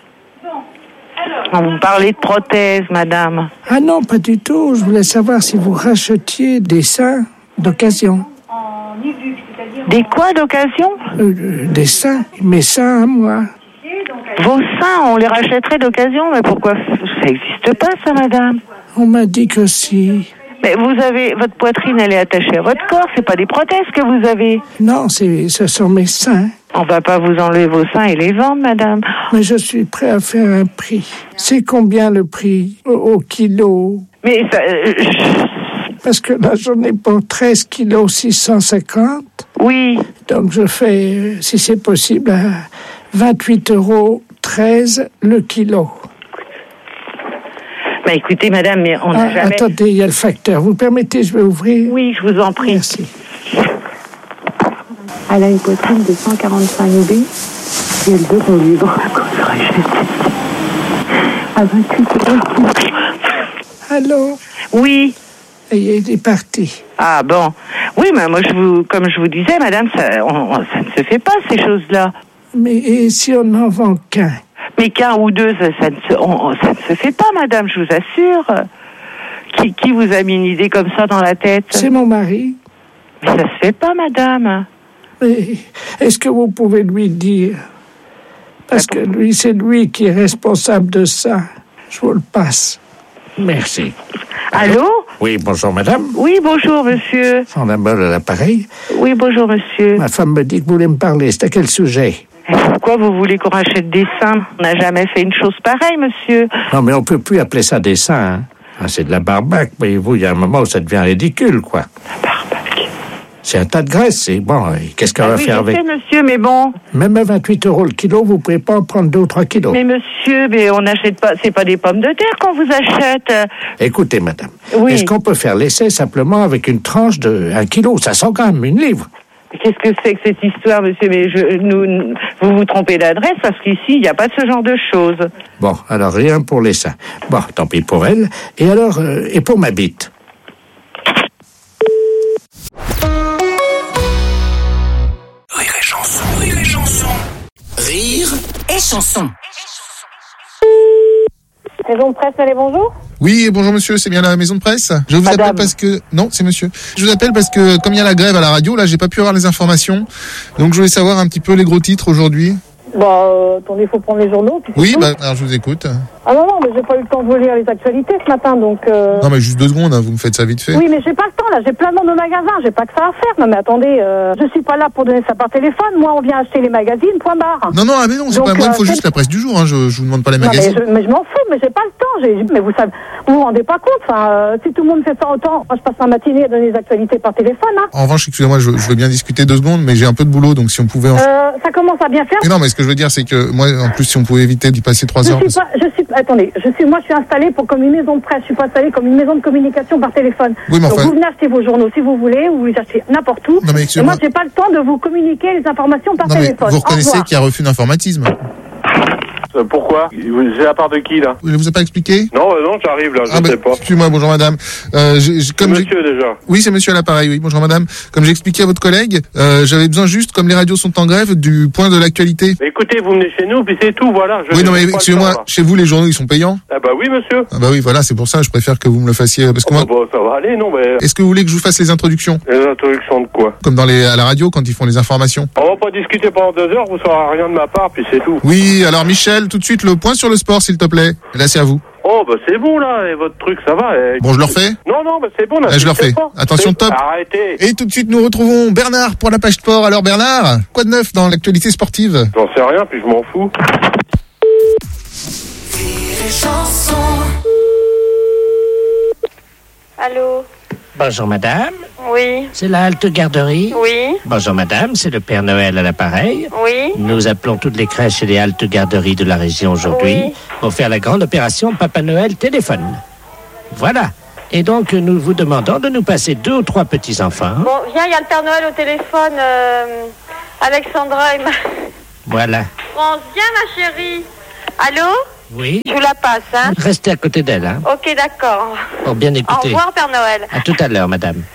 Vous parlez de prothèses, madame. Ah non, pas du tout. Je voulais savoir si vous rachetiez des seins d'occasion. Des quoi d'occasion? euh, Des seins. Mes seins à moi. Vos seins, on les rachèterait d'occasion? Mais pourquoi? Ça n'existe pas, ça, madame. On m'a dit que si. Mais vous avez... Votre poitrine, elle est attachée à votre corps. C'est pas des prothèses que vous avez. Non, c'est, ce sont mes seins. On va pas vous enlever vos seins et les vendre, madame. Mais je suis prêt à faire un prix. C'est combien le prix au, au kilo? Mais ça... Euh, je... Parce que là, j'en ai pour treize kilos six cent cinquante. Oui. Donc, je fais, si c'est possible, à vingt-huit euros treize le kilo. Bah, écoutez, madame, mais on n'a ah, jamais... Attendez, il y a le facteur. Vous permettez, je vais ouvrir? Oui, je vous en prie. Merci. Elle a une poitrine de cent quarante-cinq B et elle veut qu'on lui vende à vingt-huit euros. Allô? Oui. Et il est parti. Ah bon. Oui, mais moi, je vous, comme je vous disais, madame, ça, on, on, ça ne se fait pas, ces choses-là. Mais et si on n'en vend qu'un? Mais qu'un ou deux, ça, ça, ne se, on, ça ne se fait pas, madame, je vous assure. Qui, qui vous a mis une idée comme ça dans la tête? C'est mon mari. Mais ça se fait pas, madame. Mais est-ce que vous pouvez lui dire? Parce que lui, c'est lui qui est responsable de ça. Je vous le passe. Merci. Allô? Oui, bonjour madame. Oui, bonjour monsieur. Sandra Boll à l'appareil. Oui, bonjour monsieur. Ma femme me dit que vous voulez me parler. C'est à quel sujet? Et pourquoi vous voulez qu'on rachète des seins? On n'a jamais fait une chose pareille, monsieur. Non, mais on peut plus appeler ça des seins. Hein. Ah, c'est de la barbaque. Voyez-vous, il y a un moment où ça devient ridicule, quoi. La barbaque. C'est un tas de graisse, c'est bon. Qu'est-ce qu'on ah va oui, faire je avec? sais, monsieur, mais bon. Même à vingt-huit euros le kilo, vous pouvez pas en prendre deux ou trois kilos. Mais monsieur, mais on n'achète pas, c'est pas des pommes de terre qu'on vous achète. Écoutez, madame. Oui. Est-ce qu'on peut faire l'essai simplement avec une tranche de un kilo? Ça sent quand même une livre. Qu'est-ce que c'est que cette histoire, monsieur? Mais je, nous, vous vous trompez d'adresse parce qu'ici, il n'y a pas de ce genre de choses. Bon, alors rien pour les seins. Bon, tant pis pour elle. Et alors, euh, et pour ma bite? Rire et chanson, rire et chanson. Rire et chanson. Maison de presse, allez, bonjour. Oui, bonjour monsieur, c'est bien la maison de presse. Je vous Madame. appelle parce que... Non, c'est monsieur. Je vous appelle parce que, comme il y a la grève à la radio, là, j'ai pas pu avoir les informations. Donc, je voulais savoir un petit peu les gros titres aujourd'hui. Bah, euh, attendez, il faut prendre les journaux. Puis c'est Oui, tout. bah, alors je vous écoute. Ah non, non, mais j'ai pas eu le temps de vous lire les actualités ce matin, donc... Euh... Non, mais juste deux secondes, hein, vous me faites ça vite fait. Oui, mais j'ai pas le temps, là. J'ai plein de monde au magasin. J'ai pas que ça à faire. Non, mais attendez, euh, je suis pas là pour donner ça par téléphone. Moi, on vient acheter les magazines, point barre. Non, non, ah, mais non, c'est Donc, pas moi, il faut euh, juste c'est- la presse du jour, hein, je, je vous demande pas les Non, mais magazines. je, mais je m'en fous, mais j'ai pas le temps. J'ai, mais vous savez, vous vous rendez pas compte. Enfin, euh, si tout le monde fait ça autant, moi, je passe ma matinée à donner les actualités par téléphone, hein. En revanche, excusez-moi, je, je veux bien discuter deux secondes, mais j'ai un peu de boulot, donc si on pouvait... En... Euh, ça commence à bien faire. Mais non, mais ce que je veux dire, c'est que moi, en plus, si on pouvait éviter d'y passer trois Je heures... suis pas, je suis, attendez, je suis, moi, je suis installée pour comme une maison de presse. Je suis pas installée comme une maison de communication par téléphone. Oui, mais Donc, enfin- vous venez acheter vos journaux si vous voulez, ou vous les achetez n'importe où. Non, mais Et excusez-moi. moi, j'ai pas le temps de vous communiquer les informations par Non, mais téléphone. vous Au reconnaissez revoir. qu'il y a refus d'informatisme. Euh, pourquoi? C'est à part de qui, là? Il ne vous a pas expliqué? Non, euh, non, j'arrive, là, je Ah sais bah, pas. excusez-moi, bonjour madame. Euh, j'ai- j'ai- comme j'ai- Monsieur, déjà. Oui, c'est monsieur à l'appareil, oui. Bonjour madame. Comme j'ai expliqué à votre collègue, euh, j'avais besoin juste, comme les radios sont en grève, du point de l'actualité. Mais écoutez, vous venez chez nous, puis c'est tout, voilà. Je Oui, non mais j'ai pas le excusez-moi, temps, là. chez vous les journaux ils sont payants? Ah bah oui, monsieur. Ah bah oui, voilà, c'est pour ça, je préfère que vous me le fassiez, parce que moi... Bon, ça va aller, non, mais... Est-ce que vous voulez que je vous fasse les introductions? Les introductions de quoi? Comme dans les, à la radio, quand ils font les informations. On va pas discuter pendant deux heures, vous saurez rien de ma part, puis c'est tout. Oui, alors Michel, tout de suite le point sur le sport, s'il te plaît. Et là, c'est à vous. Oh, bah c'est bon, là, et votre truc, ça va. et- Bon, je le refais? Non, non, bah c'est bon, là. Là, je le refais. Attention, top. Arrêtez. Et tout de suite, nous retrouvons Bernard pour la page sport. Alors Bernard, quoi de neuf dans l'actualité sportive? J'en sais rien, puis je m'en fous. Allô? Bonjour madame, Oui. c'est la halte garderie. Oui. Bonjour madame, c'est le Père Noël à l'appareil. Oui. Nous appelons toutes les crèches et les haltes garderies de la région aujourd'hui Oui. pour faire la grande opération Papa Noël téléphone. Voilà. Et donc nous vous demandons de nous passer deux ou trois petits-enfants. Bon, viens, il y a le Père Noël au téléphone. euh, Alexandra et ma... Voilà. France, viens, ma chérie. Allô? Oui. Je vous la passe, hein? Restez à côté d'elle, hein, Ok, d'accord. pour bien Au écouter. revoir, Père Noël. À tout à l'heure, madame.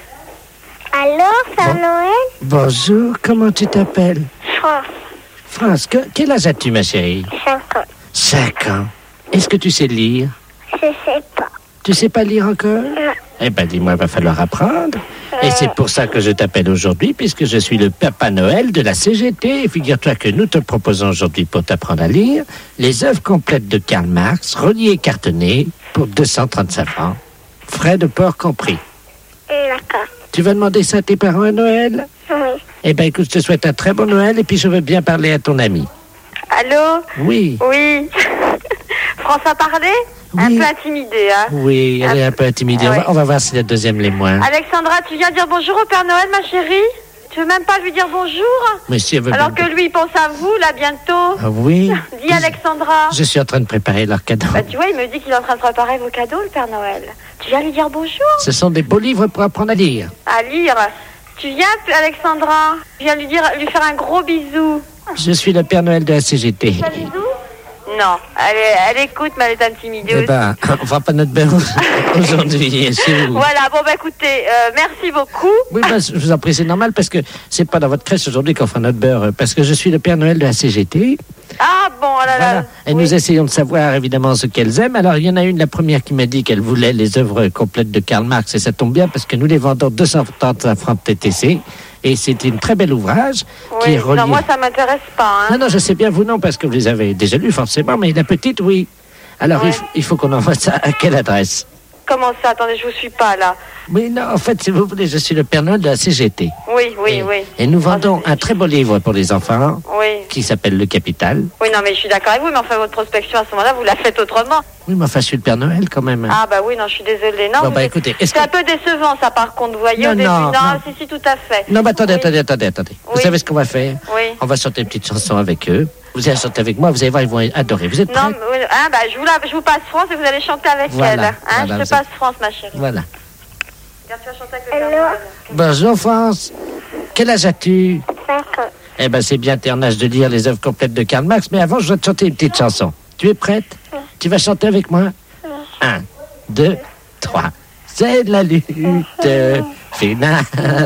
Allô, Père Noël? Bonjour, comment tu t'appelles? France, France, que- quel âge as-tu, ma chérie? cinq ans. Cinq ans. Est-ce que tu sais lire? Je sais pas. Tu sais pas lire encore? Non. Eh ben, dis-moi, il va falloir apprendre. Et c'est pour ça que je t'appelle aujourd'hui, puisque je suis le Papa Noël de la C G T. Et figure-toi que nous te proposons aujourd'hui, pour t'apprendre à lire, les œuvres complètes de Karl Marx, reliées et cartonnées, pour deux cent trente-cinq francs. Frais de port compris. D'accord. Tu vas demander ça à tes parents à Noël? Oui. Eh ben, écoute, je te souhaite un très bon Noël, et puis je veux bien parler à ton ami. Allô? Oui. Oui. France a parlé? Un peu intimidée, hein? Oui, elle est un peu intimidée. On, Ouais. va, on va voir si la deuxième l'est moins. Alexandra, tu viens dire bonjour au Père Noël, ma chérie? Tu veux même pas lui dire bonjour? Mais si elle veut Alors bien- que lui, il pense à vous, là, bientôt. Ah oui. Dis, Alexandra. Je suis en train de préparer leur cadeau. Bah, tu vois, il me dit qu'il est en train de préparer vos cadeaux, le Père Noël. Tu viens lui dire bonjour? Ce sont des beaux livres pour apprendre à lire. À lire. Tu viens, Alexandra? Tu viens lui dire, lui faire un gros bisou. Je suis le Père Noël de la C G T. Un bisou? Non, elle, est- elle écoute, mais elle est intimidée Eh aussi. ben, on fera pas notre beurre aujourd'hui. C'est vous. Voilà, bon, bah écoutez, euh, merci beaucoup. Oui, ben, je vous en prie, c'est normal parce que c'est pas dans votre crèche aujourd'hui qu'on fera notre beurre. Parce que je suis le Père Noël de la C G T. Ah, bon, oh là là. Voilà. Et nous essayons de savoir évidemment ce qu'elles aiment. Alors, il y en a une, la première, qui m'a dit qu'elle voulait les œuvres complètes de Karl Marx. Et ça tombe bien parce que nous les vendons deux cent trente-cinq francs de T T C. Et c'est un très bel ouvrage qui Oui, est relié. non, moi, ça m'intéresse pas, hein. Non, non, je sais bien, vous non, parce que vous les avez déjà lus forcément, mais la petite, oui. Alors, il, f- il faut qu'on envoie ça à quelle adresse? Comment ça? Attendez, je vous suis pas, là. Oui, non, en fait, si vous voulez, je suis le Père Noël de la C G T. Oui, oui, oui. Et nous vendons un très beau livre pour les enfants Oui. qui s'appelle Le Capital. Oui, non, mais je suis d'accord avec vous, mais enfin, votre prospection, à ce moment-là, vous la faites autrement. Oui, mais enfin, je suis le Père Noël quand même. Ah, bah oui, non, je suis désolée. Non, Bon, vous bah, êtes- écoutez, est-ce c'est un peu décevant, ça, par contre, vous voyez, Non, au début. non, Non, non. si, si, tout à fait. Non, mais attendez, attendez, attendez, attendez. Vous Oui. savez ce qu'on va faire? Oui. On va chanter une petite chanson avec eux. Vous allez chanter avec moi, vous allez voir, ils vont adorer. Vous êtes prêts? Non, mais, oui, hein, bah, je vous, la, je vous passe France et vous allez chanter avec Voilà, elle. Hein, voilà, je vous te passe France, ma chérie. Voilà. Regarde, tu vas chanter avec le Père Noël. Bonjour, France. Quel âge as-tu? cinq ans. Eh ben, c'est bien, t'es en âge de lire les œuvres complètes de Karl Marx, mais avant, je dois te chanter une petite chanson. Tu es prête? Tu vas chanter avec moi? Un, deux, trois. C'est la lutte finale.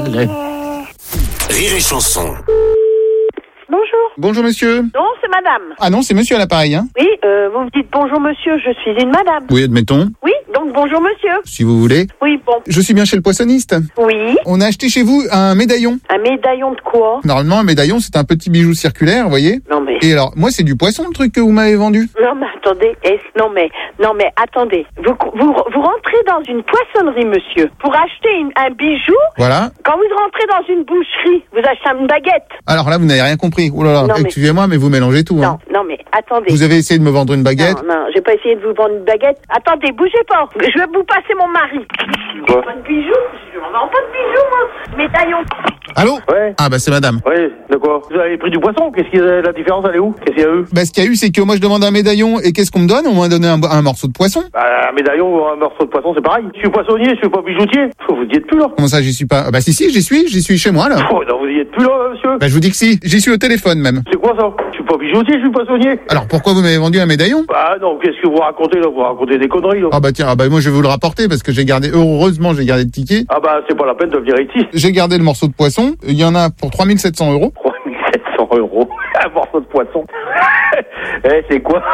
Rire et chanson. Bonjour. Bonjour monsieur. Non, c'est madame. Ah non, c'est monsieur à l'appareil, hein? Oui, euh, vous me dites bonjour monsieur, je suis une madame. Oui, admettons, Oui, donc bonjour monsieur. si vous voulez. Oui, bon. Je suis bien chez le poissonniste. Oui. On a acheté chez vous un médaillon. Un médaillon de quoi? Normalement, un médaillon, c'est un petit bijou circulaire, vous voyez? Non mais... Et alors, moi, c'est du poisson, le truc que vous m'avez vendu. Non mais attendez, est-ce- non mais, non mais attendez, vous, vous, vous rentrez dans une poissonnerie monsieur, pour acheter une- un bijou, Voilà. quand vous rentrez dans une boucherie, vous achetez une baguette. Alors là, vous n'avez rien compris. Oh là là, Non, mais- excusez-moi, mais vous mélangez tout, hein. Non, non mais attendez. Vous avez essayé de me vendre une baguette. Non, non, j'ai pas essayé de vous vendre une baguette. Attendez, bougez pas, je vais vous passer mon mari. Quoi? Un bijou, je j'en vends pas de bijoux, moi. Médaillon. Allô? Ouais. Ah bah c'est madame. Oui, de quoi? Vous avez pris du poisson? Qu'est-ce qu'il y a, la différence, elle est où? Qu'est-ce qu'il y a eu? Bah ce qu'il y a eu, c'est que moi je demande un médaillon et qu'est-ce qu'on me donne? On m'a donné un, un morceau de poisson. Bah, un médaillon ou un morceau de poisson, c'est pareil. Je suis poissonnier, je suis pas bijoutier. Vous y êtes plus là. Comment ça, j'y suis pas? Bah si si, j'y suis, j'y suis chez moi là. Oh, non, vous y êtes plus là, monsieur. Bah je vous dis que si, j'y suis au téléphone même. C'est quoi ça? Je suis pas bijoutier, je suis poissonnier. Alors pourquoi vous m'avez vendu un médaillon? Bah non, qu'est-ce que vous racontez là? Vous racontez des conneries là. Ah bah tiens, ah bah moi je vais vous le rapporter parce que j'ai gardé, heureusement j'ai gardé le ticket. Ah bah c'est pas la peine de venir ici. J'ai gardé le morceau de poisson, il y en a pour trois mille sept cents euros. trois mille sept cents euros. Un morceau de poisson. Eh, c'est quoi?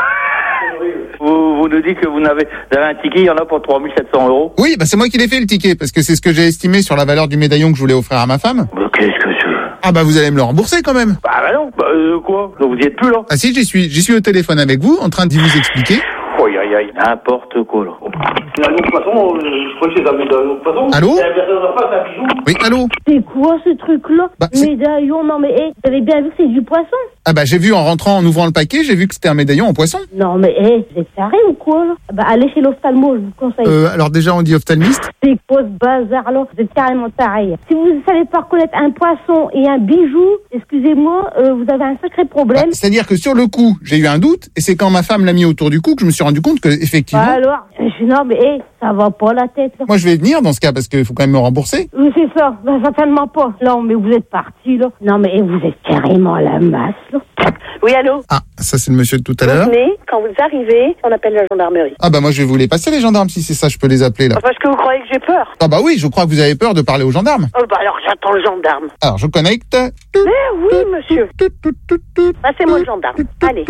Vous, vous nous dites que vous n'avez, vous avez un ticket, il y en a pour trois mille sept cents euros. Oui, bah c'est moi qui l'ai fait le ticket, parce que c'est ce que j'ai estimé sur la valeur du médaillon que je voulais offrir à ma femme. Mais qu'est-ce que c'est? Ah bah vous allez me le rembourser quand même. Bah bah non, bah euh, quoi? Donc vous y êtes plus là? Ah si, j'y suis, j'y suis au téléphone avec vous, en train d'y vous expliquer. Aïe aïe aïe, n'importe quoi là. C'est un autre poisson, euh, je crois que c'est un médaillon de poisson. Allô? C'est un bijou. Oui, allô? C'est quoi ce truc-là? Bah, c'est- Médaillon, non mais hé, vous avez bien vu que c'est du poisson? Ah bah j'ai vu en rentrant, en ouvrant le paquet, j'ai vu que c'était un médaillon en poisson. Non mais hé, vous êtes carré ou quoi là? Bah allez chez l'ophtalmo, je vous conseille. Euh, alors déjà on dit ophtalmiste. C'est quoi ce bazar là? Vous êtes carrément taré. Si vous ne savez pas reconnaître un poisson et un bijou, excusez-moi, euh, vous avez un sacré problème. Bah, c'est-à-dire que sur le coup, j'ai eu un doute, et c'est quand ma femme l'a mis autour du cou que je me suis rendu compte que effectivement. Bah alors, je, non mais hé, ça va pas la tête là. Moi je vais venir dans ce cas parce qu'il faut quand même me rembourser. Oui, c'est ça, bah, certainement pas. Non mais vous êtes parti là. Non mais hé, vous êtes carrément à la masse là. Oui, allô? Ah, ça c'est le monsieur de tout à Vous l'heure. venez, quand vous arrivez, on appelle la gendarmerie. Ah bah moi je vais vous les passer les gendarmes si c'est ça, je peux les appeler là. Parce que vous croyez que j'ai peur? Ah bah oui, je crois que vous avez peur de parler aux gendarmes. Oh bah alors j'attends le gendarme. Alors je connecte. Mais oui, monsieur. Passez-moi le gendarme. Allez.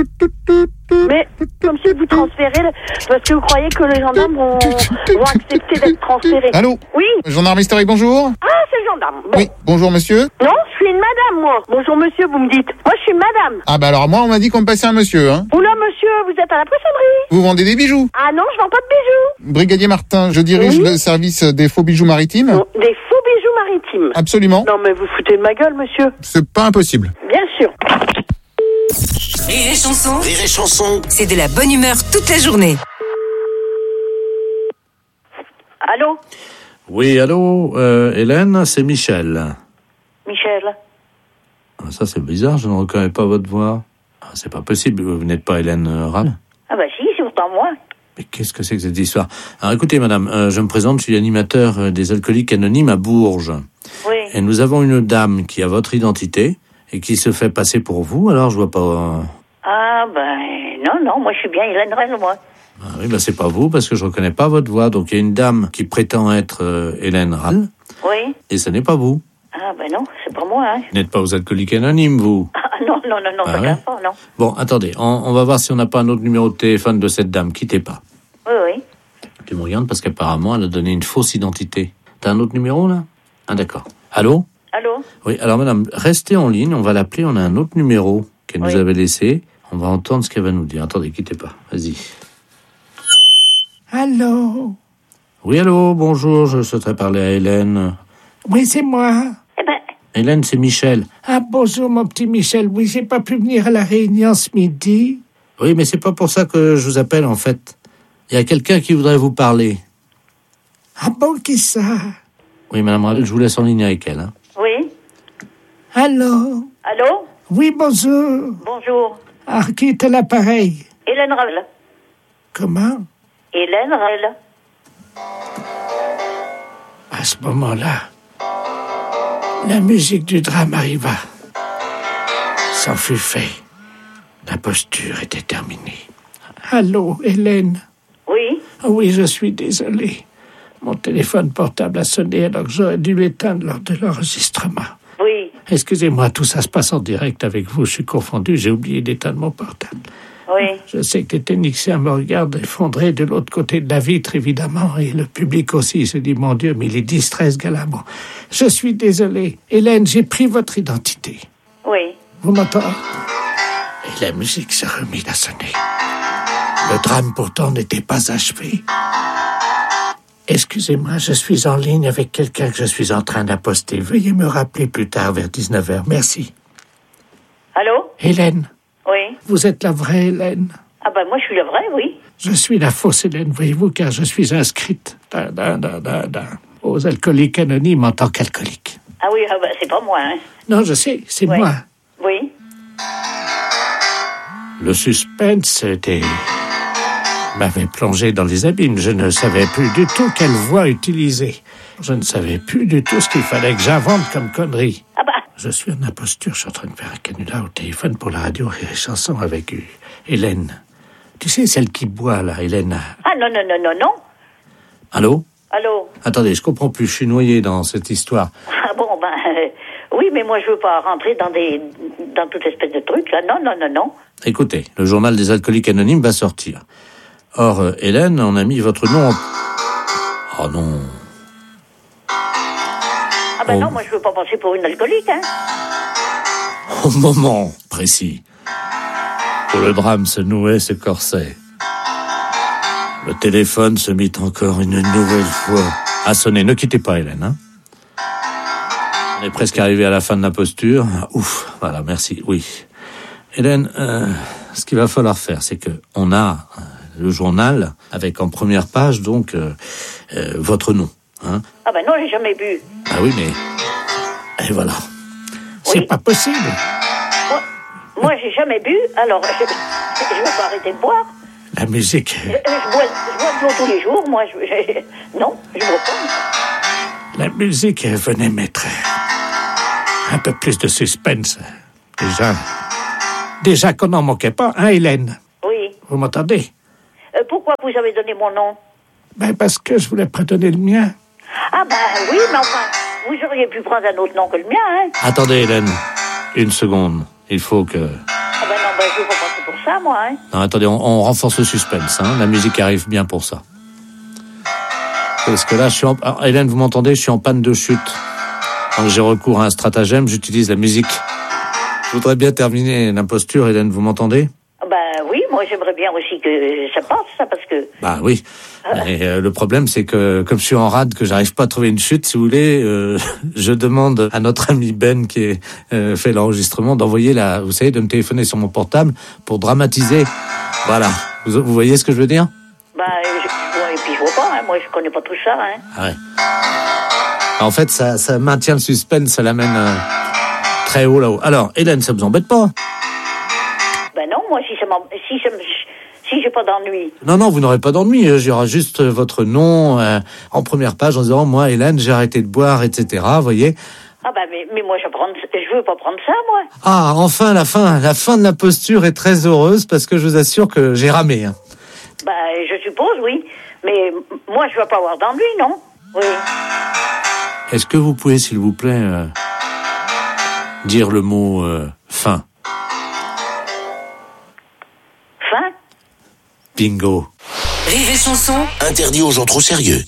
Mais comme si vous transférez, le- parce que vous croyez que les gendarmes vont, vont accepter d'être transférés. Allô? Oui. Gendarme historique, bonjour. Ah, c'est le gendarme. Bon. Oui, bonjour monsieur. Non, je suis une madame, moi. Bonjour, monsieur, vous me dites. Moi, je suis une madame. Ah bah alors moi on m'a dit qu'on me passait un monsieur, hein. Oula, monsieur, vous êtes à la poissonnerie. Vous vendez des bijoux. Ah non, je vends pas de bijoux. Brigadier Martin, je dirige le service des faux bijoux maritimes. Des faux bijoux maritimes. Absolument. Non, mais vous foutez de ma gueule, monsieur. C'est pas impossible. Bien sûr. Rire et chanson, Rire et chanson. c'est de la bonne humeur toute la journée. Allô? Oui, allô, euh, Hélène, c'est Michel. Michel. Ah, ça, c'est bizarre, je ne reconnais pas votre voix. Ah, c'est pas possible, vous n'êtes pas Hélène euh, Rall. Ah bah si, c'est pourtant moi. Mais qu'est-ce que c'est que cette histoire? Alors écoutez, madame, euh, je me présente, je suis l'animateur euh, des Alcooliques Anonymes à Bourges. Oui. Et nous avons une dame qui a votre identité et qui se fait passer pour vous, alors je vois pas... euh, Ah ben non, non, moi je suis bien Hélène Rell, moi. Ah oui, bah c'est pas vous, parce que je reconnais pas votre voix. Donc il y a une dame qui prétend être euh, Hélène Rall, Oui. et ce n'est pas vous. Ah ben non, c'est pas moi, hein. Vous n'êtes pas aux Alcooliques Anonymes, vous. Ah non, non, non, non, Ah ça ouais? vient pas, non. Bon, attendez, on, on va voir si on n'a pas un autre numéro de téléphone de cette dame. Quittez pas. Oui, oui. Tu me regardes parce qu'apparemment, elle a donné une fausse identité. T'as un autre numéro, là? Ah, d'accord. Allô? Allô? Oui, alors madame, restez en ligne, on va l'appeler, on a un autre numéro qu'elle nous Oui. avait laissé. On va entendre ce qu'elle va nous dire. Attendez, quittez pas. Vas-y. Allô? Oui, allô, bonjour, je souhaiterais parler à Hélène. Oui, c'est moi. Eh ben, Hélène, c'est Michel. Ah, bonjour, mon petit Michel. Oui, j'ai pas pu venir à la réunion ce midi. Oui, mais c'est pas pour ça que je vous appelle, en fait. Il y a quelqu'un qui voudrait vous parler. Ah bon, qui ça? Oui, madame Rall, je vous laisse en ligne avec elle. Hein. oui. Allô? Allô? Oui, bonjour. Bonjour. Ah, qui est à l'appareil? Hélène Rell. Comment? Hélène Rell. À ce moment-là, la musique du drame arriva. C'en fut fait. La posture était terminée. Allô, Hélène? Oui. Ah oui, je suis désolé. Mon téléphone portable a sonné alors que j'aurais dû l'éteindre lors de l'enregistrement. Oui. Excusez-moi, tout ça se passe en direct avec vous. Je suis confondu, j'ai oublié d'éteindre mon portable. Oui. Je sais que les techniciens me regardent effondrés de l'autre côté de la vitre, évidemment, et le public aussi se dit, mon Dieu, mais il est distrait, ce gars-là. Bon, je suis désolé. Hélène, j'ai pris votre identité. Oui. Vous m'entendez? Et la musique se remit à sonner. Le drame, pourtant, n'était pas achevé. Excusez-moi, je suis en ligne avec quelqu'un que je suis en train d'apposter. Veuillez me rappeler plus tard, vers dix-neuf heures. Merci. Allô? Hélène, Oui. vous êtes la vraie Hélène. Ah ben moi je suis la vraie, oui. Je suis la fausse Hélène, voyez-vous, car je suis inscrite. Da, da, da, da, da. aux alcooliques anonymes en tant qu'alcoolique. Ah oui, ah bah, c'est pas moi, hein. Non, je sais, c'est Ouais. moi. Oui. Le suspense était... m'avait plongé dans les abîmes. Je ne savais plus du tout quelle voix utiliser. Je ne savais plus du tout ce qu'il fallait que j'invente comme connerie. Ah bah. Je suis en imposture, je suis en train de faire un canular au téléphone pour la radio et les chansons avec euh, Hélène. Tu sais, celle qui boit, là, Hélène. Ah non, non, non, non, non. Allô? Allô? Attendez, je comprends plus, je suis noyé dans cette histoire. Ah bon, ben, euh, oui, mais moi, je veux pas rentrer dans des, dans toute espèce de trucs, là. Non, non, non, non. Écoutez, le journal des alcooliques anonymes va sortir. Or, euh, Hélène, on a mis votre nom en... Oh non. Ah ben Oh. non, moi, je veux pas passer pour une alcoolique, hein. Au moment précis où le drame se nouait ce corset, le téléphone se mit encore une nouvelle fois à sonner. Ne quittez pas, Hélène, hein. On est presque arrivé à la fin de la posture. Ouf, voilà, merci, oui. Hélène, euh, ce qu'il va falloir faire, c'est que on a euh, le journal avec en première page, donc, euh, euh, votre nom, hein. Ah ben non, j'ai jamais bu. Ah oui, mais... Et voilà. C'est pas possible. Moi, moi j'ai jamais bu, alors je, je veux pas arrêter de boire. La musique... Je, je bois, je bois de l'eau tous les jours, moi, je, je- non, je bois pas. La musique venait mettre un peu plus de suspense. Déjà, déjà qu'on n'en manquait pas, hein, Hélène? Oui. Vous m'entendez? Euh, pourquoi vous avez donné mon nom? Ben, parce que je voulais pas donner le mien. Ah ben oui, mais enfin, vous auriez pu prendre un autre nom que le mien, hein. Attendez, Hélène, une seconde. Il faut que... Ah ben non, ben je veux pas passer pour ça, moi, hein. Non, attendez, on, on renforce le suspense, hein. La musique arrive bien pour ça. Parce que là, je suis en... Ah, Hélène, vous m'entendez? Je suis en panne de chute. Donc j'ai recours à un stratagème, j'utilise la musique. Je voudrais bien terminer l'imposture, Hélène, vous m'entendez? Ben oui, moi j'aimerais bien aussi que ça passe, ça, parce que... Bah oui. Mais euh, le problème, c'est que comme je suis en rade, que j'arrive pas à trouver une chute, si vous voulez, euh, je demande à notre ami Ben qui est, euh, fait l'enregistrement d'envoyer la, vous savez, de me téléphoner sur mon portable pour dramatiser. Voilà. Vous, vous voyez ce que je veux dire? Ben, je, ouais, et puis je vois pas, hein, moi je connais pas tout ça, hein. Ah ouais. En fait, ça, ça maintient le suspense, ça l'amène euh, très haut là-haut. Alors, Hélène, ça vous embête pas? Ben non, moi si ça m'en- si ça me- si j'ai pas d'ennui. Non, non, vous n'aurez pas d'ennui. Il y aura juste votre nom euh, en première page en disant, moi, Hélène, j'ai arrêté de boire, et cetera. Vous voyez? Ah ben mais, mais moi je prends, je veux pas prendre ça, moi. Ah, enfin, la fin, la fin de la posture est très heureuse parce que je vous assure que j'ai ramé. Hein. Ben je suppose, oui. Mais m- moi je veux pas avoir d'ennui, non? Oui. Est-ce que vous pouvez, s'il vous plaît, euh, dire le mot euh, fin? Fin? Bingo. Rire et chanson. Interdit aux gens trop sérieux.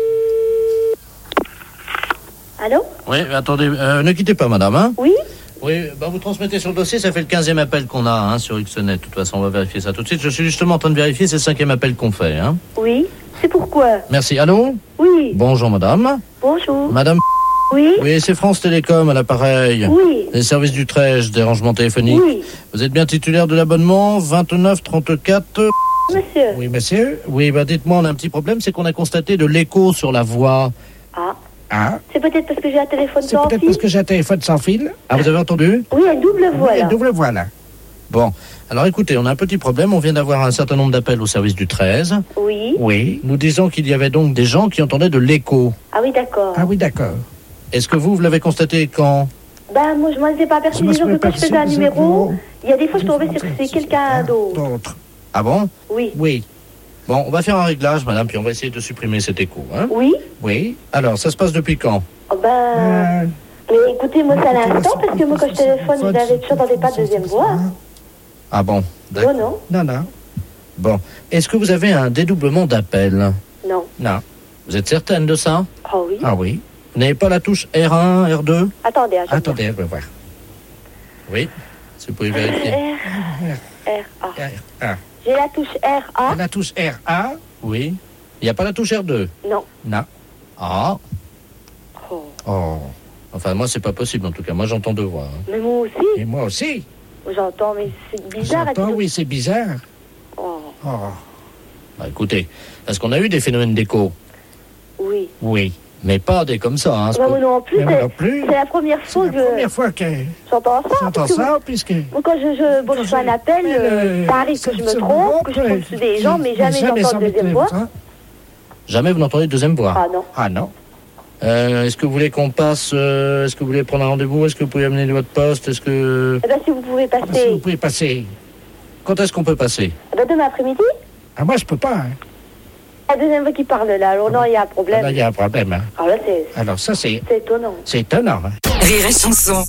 Allô? Oui, attendez, euh, ne quittez pas, madame, hein? Oui? Oui, bah vous transmettez sur le dossier, ça fait le quinzième appel qu'on a hein, sur Xnet. De toute façon, on va vérifier ça tout de suite. Je suis justement en train de vérifier, c'est le cinquième appel qu'on fait. Hein. Oui? C'est pourquoi? Merci. Allô? Oui. Bonjour, madame. Bonjour. Madame. Oui? Oui, c'est France Télécom à l'appareil. Oui. Les services du treize, des rangements téléphoniques. Oui. Vous êtes bien titulaire de l'abonnement vingt-neuf trente-quatre? Monsieur. Oui, monsieur. Oui, bah dites-moi, on a un petit problème, c'est qu'on a constaté de l'écho sur la voix. Ah. Ah. C'est peut-être parce que j'ai un téléphone C'est sans peut-être fil? parce que j'ai un téléphone sans fil. Ah, vous avez entendu? Oui, une double voix, là. double voix, là. Bon, alors écoutez, on a un petit problème. On vient d'avoir un certain nombre d'appels au service du treize. Oui. Oui. Nous disons qu'il y avait donc des gens qui entendaient de l'écho. Ah oui, d'accord. Ah oui, d'accord. Est-ce que vous, vous l'avez constaté quand? Ben, moi, je m'en étais pas aperçu. Je m'en Disons suis que quand je aperçu, faisais un vous numéro, avez- il y a des fois, je tombais sur que c'est quelqu'un d'autre. D'autres. Ah bon? Oui. Oui. Bon, on va faire un réglage, madame, puis on va essayer de supprimer cet écho. Hein? Oui. Oui. Alors, ça se passe depuis quand? Oh, ben... Mais écoutez, moi, c'est à l'instant, parce que moi, quand je téléphone, je n'avais toujours n'entendais pas de deuxième voix. Ah bon? Non, non. Non, non. Bon. Est-ce que vous avez un dédoublement d'appel? Non. Non. Vous êtes certaine de ça? Oh oui. Ah oui. Vous n'avez pas la touche R un, R deux? Attendez, hein, je Attendez, on va voir. Oui, si vous pouvez vérifier. R, R, A. Ah. J'ai la touche R, A. La touche R A? Oui. Il n'y a pas la touche R deux? Non. Non. Ah. Oh. Oh. Enfin, moi, c'est pas possible, en tout cas. Moi, j'entends deux voix. hein. Mais moi aussi. Et moi aussi. J'entends, mais c'est bizarre. J'entends, elle- oui, c'est bizarre. Oh. Oh. Bah, écoutez, parce qu'on a eu des phénomènes d'écho. Oui. Oui. Mais pas des comme ça, hein. Bah, moi non plus, Mais moi c'est non plus. c'est la première fois que... La première fois que J'entends ça. j'entends parce que ça, moi- puisque... moi, quand je, je, bon, je fais un appel, euh, ça arrive que je me trompe, que je tombe sur des gens, mais jamais j'entends de deuxième voix. Jamais vous n'entendez deuxième voix? Ah non. Ah non. Euh, est-ce que vous voulez qu'on passe, euh, est-ce que vous voulez prendre un rendez-vous? Est-ce que vous pouvez amener votre poste? Est-ce que... Eh ben, si vous pouvez passer... Si vous pouvez passer. Quand est-ce qu'on peut passer? Eh ben, demain après-midi. Ah, moi, je peux pas, hein. La deuxième fois qui parle là, alors non, il y a un problème. Ah, là, il y a un problème, hein. Alors là, c'est Alors, ça, c'est... c'est étonnant. C'est étonnant, hein. Rire et chanson.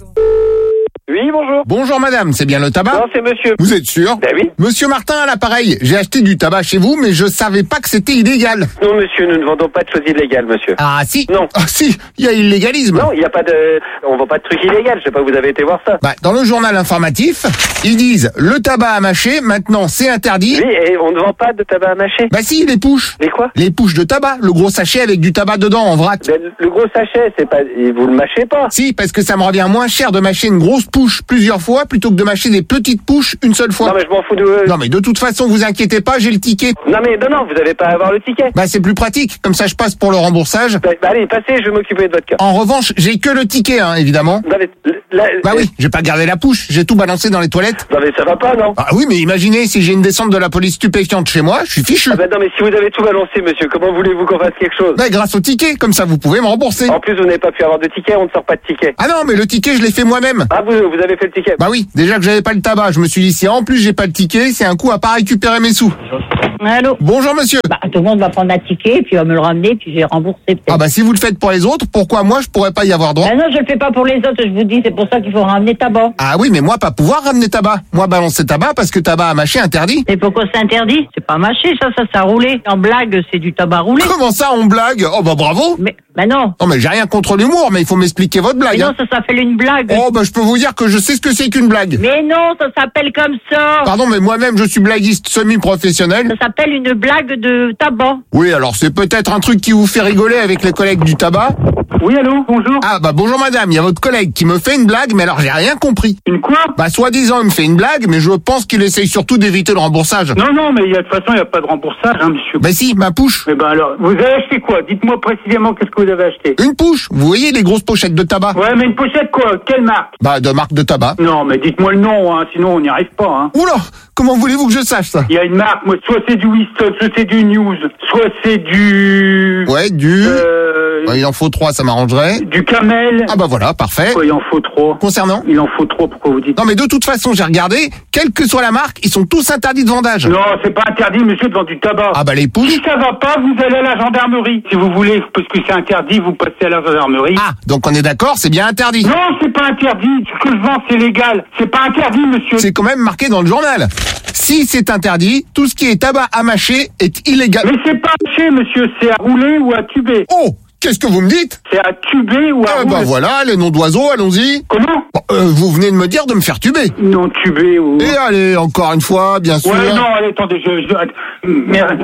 Oui, bonjour. Bonjour madame, c'est bien le tabac? Non, c'est monsieur. Vous êtes sûr? Ben oui. Monsieur Martin à l'appareil, j'ai acheté du tabac chez vous, mais je savais pas que c'était illégal. Non, monsieur, nous ne vendons pas de choses illégales, monsieur. Ah si? Non. Ah si, il y a illégalisme. Non, il n'y a pas de... On vend pas de trucs illégaux, je sais pas, vous avez été voir ça. Bah, dans le journal informatif, ils disent le tabac à mâcher, maintenant c'est interdit. Oui, et on ne vend pas de tabac à mâcher. Bah si, les pouches. Les quoi? Les pouches de tabac, le gros sachet avec du tabac dedans en vrac. Ben, le gros sachet, c'est pas... Vous le mâchez pas. Si, parce que ça me revient moins cher de mâcher une grosse pouche plusieurs fois plutôt que de mâcher des petites pouches une seule fois. Non, mais je m'en fous de... Non mais de toute façon, vous inquiétez pas, j'ai le ticket. Non, mais non, non, vous n'avez pas à avoir le ticket. Bah c'est plus pratique, comme ça je passe pour le remboursage. Bah, bah, allez, passez, je vais m'occuper de votre cas. En revanche, j'ai que le ticket, hein, évidemment. Non, mais... la- Bah oui, j'ai pas gardé la pouche, j'ai tout balancé dans les toilettes. Non, mais ça va pas, non? Ah oui, mais imaginez si j'ai une descente de la police stupéfiante chez moi, je suis fichu. Ah bah non, mais si vous avez tout balancé, monsieur, comment voulez-vous qu'on fasse quelque chose? Bah grâce au ticket, comme ça vous pouvez me rembourser. En plus, vous n'avez pas pu avoir de ticket, on ne sort pas de ticket. Ah non, mais le ticket je l'ai fait moi-même. Ah, vous, vous avez fait le ticket? Bah oui, déjà que j'avais pas le tabac, je me suis dit si en plus j'ai pas le ticket, c'est un coup à pas récupérer mes sous. Allô? Bonjour monsieur. Bah, tout le monde va prendre un ticket, puis va me le ramener, puis je vais rembourser peut-être. Ah bah si vous le faites pour les autres, pourquoi moi je pourrais pas y avoir droit? Ah non, je le fais pas pour les autres, je vous dis, c'est pour ça qu'il faut ramener tabac. Ah oui, mais moi pas pouvoir ramener tabac. Moi balancer tabac parce que tabac à mâcher interdit. Et pourquoi c'est interdit? C'est pas mâché, ça, ça, ça roulé. En blague, c'est du tabac roulé. Comment ça on blague? Oh bah bravo. Mais, bah non. Non mais j'ai rien contre l'humour, mais il faut m'expliquer votre blague. Mais non, hein. ça s'appelle une blague. Oh bah je peux vous dire que je sais ce que c'est qu'une blague. Mais non, ça s'appelle comme ça. Pardon, mais moi-même je suis blaguiste semi-professionnel. Ça s'appelle une blague de tabac. Oui, alors c'est peut-être un truc qui vous fait rigoler avec les collègues du tabac. Oui, allô, bonjour. Ah bah bonjour madame, il y a votre collègue qui me fait une blague, mais alors j'ai rien compris. Une quoi? Bah soi-disant il me fait une blague, mais je pense qu'il essaye surtout d'éviter le remboursage. Non, non, mais il y a, de toute façon, il n'y a pas de remboursage, hein, monsieur. Bah si, ma pouche. Mais ben alors, vous avez acheté quoi? Dites-moi précisément qu'est-ce que vous avez acheté. Une pouche, vous voyez les grosses pochettes de tabac? Ouais, mais une pochette quoi? Quelle marque? Bah de marque de tabac. Non, mais dites-moi le nom, hein, sinon on n'y arrive pas, hein. Oula, comment voulez-vous que je sache ça? Il y a une marque, moi, soit c'est du Winston, soit c'est du News, soit c'est du... Ouais, du... Euh... Bah, il en faut trois, ça m'arrangerait. Du Camel. Ah bah voilà, parfait. Quoi, il en faut trois. Concernant? Il en faut trois, pourquoi vous dites? Non mais de toute façon, j'ai regardé, quelle que soit la marque, ils sont tous interdits de vendage. Non, c'est pas interdit, monsieur, de vendre du tabac. Ah bah les pouches. Si ça va pas, vous allez à la gendarmerie. Si vous voulez, parce que c'est interdit, vous passez à la gendarmerie. Ah, donc on est d'accord, c'est bien interdit. Non, c'est pas interdit. Ce que je vends, c'est légal. C'est pas interdit, monsieur. C'est quand même marqué dans le journal. Si c'est interdit, tout ce qui est tabac à mâcher est illégal. Mais c'est pas à mâcher, monsieur, c'est à rouler ou à tuber. Oh, qu'est-ce que vous me dites? C'est à tuber ou à Ah rouler. bah voilà, les noms d'oiseaux, allons-y. Comment? Bon, euh, vous venez de me dire de me faire tuber. Non, tuber ou... Et allez, encore une fois, bien sûr. Ouais, non, allez, attendez, je... je... Merde.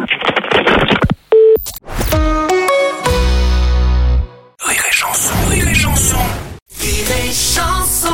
Rire et chanson, rire et chanson. Rire et chanson.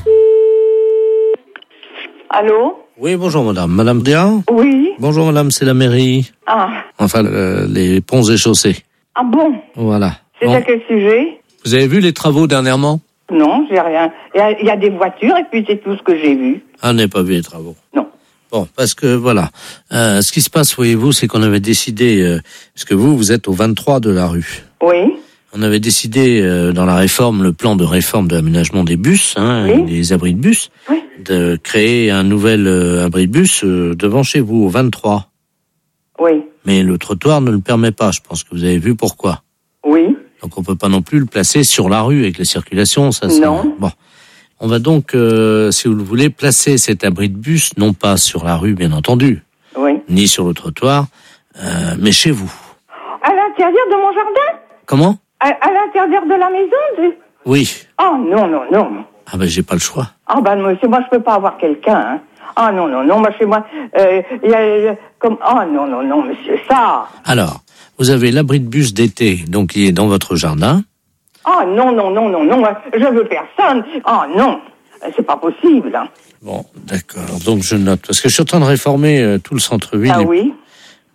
Allô? Oui, bonjour madame. Madame Dia? Oui. Bonjour madame, c'est la mairie. Ah. Enfin, euh, les ponts et chaussées. Ah bon? Voilà. C'est Bon. à quel sujet? Vous avez vu les travaux dernièrement? Non, j'ai rien. Il y, a, il y a des voitures et puis c'est tout ce que j'ai vu. Ah, on n'a pas vu les travaux. Non. Bon, parce que voilà, euh, ce qui se passe, voyez-vous, c'est qu'on avait décidé, euh, parce que vous, vous êtes au vingt-trois de la rue. Oui. On avait décidé euh, dans la réforme, le plan de réforme de l'aménagement des bus, hein, Oui. des abris de bus, Oui. de créer un nouvel euh, abri de bus euh, devant chez vous, au vingt-trois. Oui. Mais le trottoir ne le permet pas, je pense que vous avez vu pourquoi. Oui. Donc on peut pas non plus le placer sur la rue avec la circulation, ça. ça Non. Bon. On va donc, euh, si vous le voulez, placer cet abri de bus, non pas sur la rue, bien entendu, Oui. ni sur le trottoir, euh, mais chez vous. À l'intérieur de mon jardin? Comment? À, à l'intérieur de la maison? de- Oui. Oh non, non, non. Ah ben j'ai pas le choix. Ah ben monsieur, moi je peux pas avoir quelqu'un. Hein. Ah non, non, non, moi chez moi, euh, il y a euh, comme... Oh non, non, non, monsieur, ça... Alors, vous avez l'abri de bus d'été, donc il est dans votre jardin. Oh non, non, non, non, non, moi, je veux personne. Oh non, c'est pas possible. Hein. Bon, d'accord. Donc je note, parce que je suis en train de réformer euh, tout le centre-ville. Ah Et oui.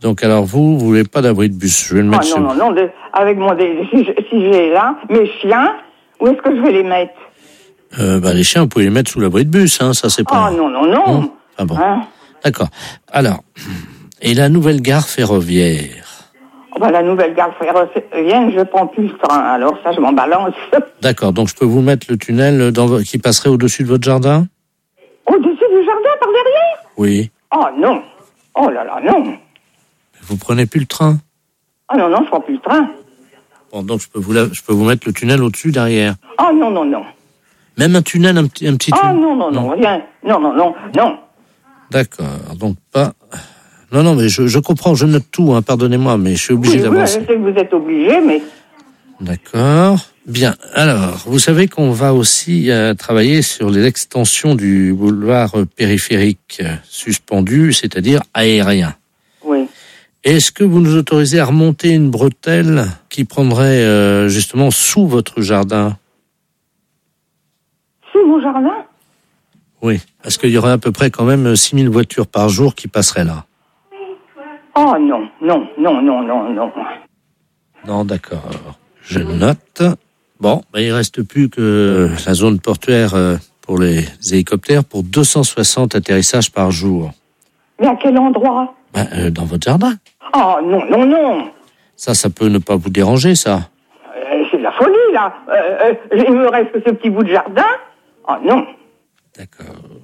Donc alors vous, vous voulez pas d'abri de bus. Je vais le mettre Ah, sur... non, non, non, de- avec mon, dé- si je- si j'ai là, mes chiens, où est-ce que je vais les mettre? Euh, bah, les chiens, vous pouvez les mettre sous l'abri de bus, hein, ça c'est pas... Ah, non, non, non. Ah bon, Hein? d'accord. Alors, et la nouvelle gare ferroviaire? Oh, bah, la nouvelle gare ferroviaire, je prends plus le train, alors ça, je m'en balance. D'accord, donc je peux vous mettre le tunnel dans, vo- qui passerait au-dessus de votre jardin? Au-dessus du jardin, par derrière? Oui. Oh, non. Oh là là, non. Vous prenez plus le train? Ah, non, non, je prends plus le train. Bon, donc je peux vous, la- je peux vous mettre le tunnel au-dessus, derrière. Oh, non, non, non. Même un tunnel, un petit, un petit Ah, tunnel? non, non, non, rien. Non, non, non, non. D'accord, donc pas... Non, non, mais je, je comprends, je note tout, hein, pardonnez-moi, mais je suis obligé Oui, oui, je d'avancer. sais que vous êtes obligé, mais... D'accord. Bien. Alors, vous savez qu'on va aussi euh, travailler sur les extensions du boulevard euh, périphérique euh, suspendu, c'est-à-dire aérien. Oui. Est-ce que vous nous autorisez à remonter une bretelle qui prendrait euh, justement sous votre jardin? Sous mon jardin? Oui, parce qu'il y aurait à peu près quand même six mille voitures par jour qui passeraient là. Oh, non, non, non, non, non, non. Non, d'accord. Je note. Bon, ben, il reste plus que euh, la zone portuaire euh, pour les hélicoptères pour deux cent soixante atterrissages par jour. Mais à quel endroit? Ben, euh, dans votre jardin. Oh, non, non, non. Ça, ça peut ne pas vous déranger, ça. Euh, c'est de la folie, là. Euh, euh, il me reste que ce petit bout de jardin. Oh, non.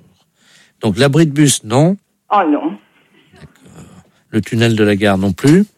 Donc, l'abri de bus, non. Oh, non. Le tunnel de la gare, non plus.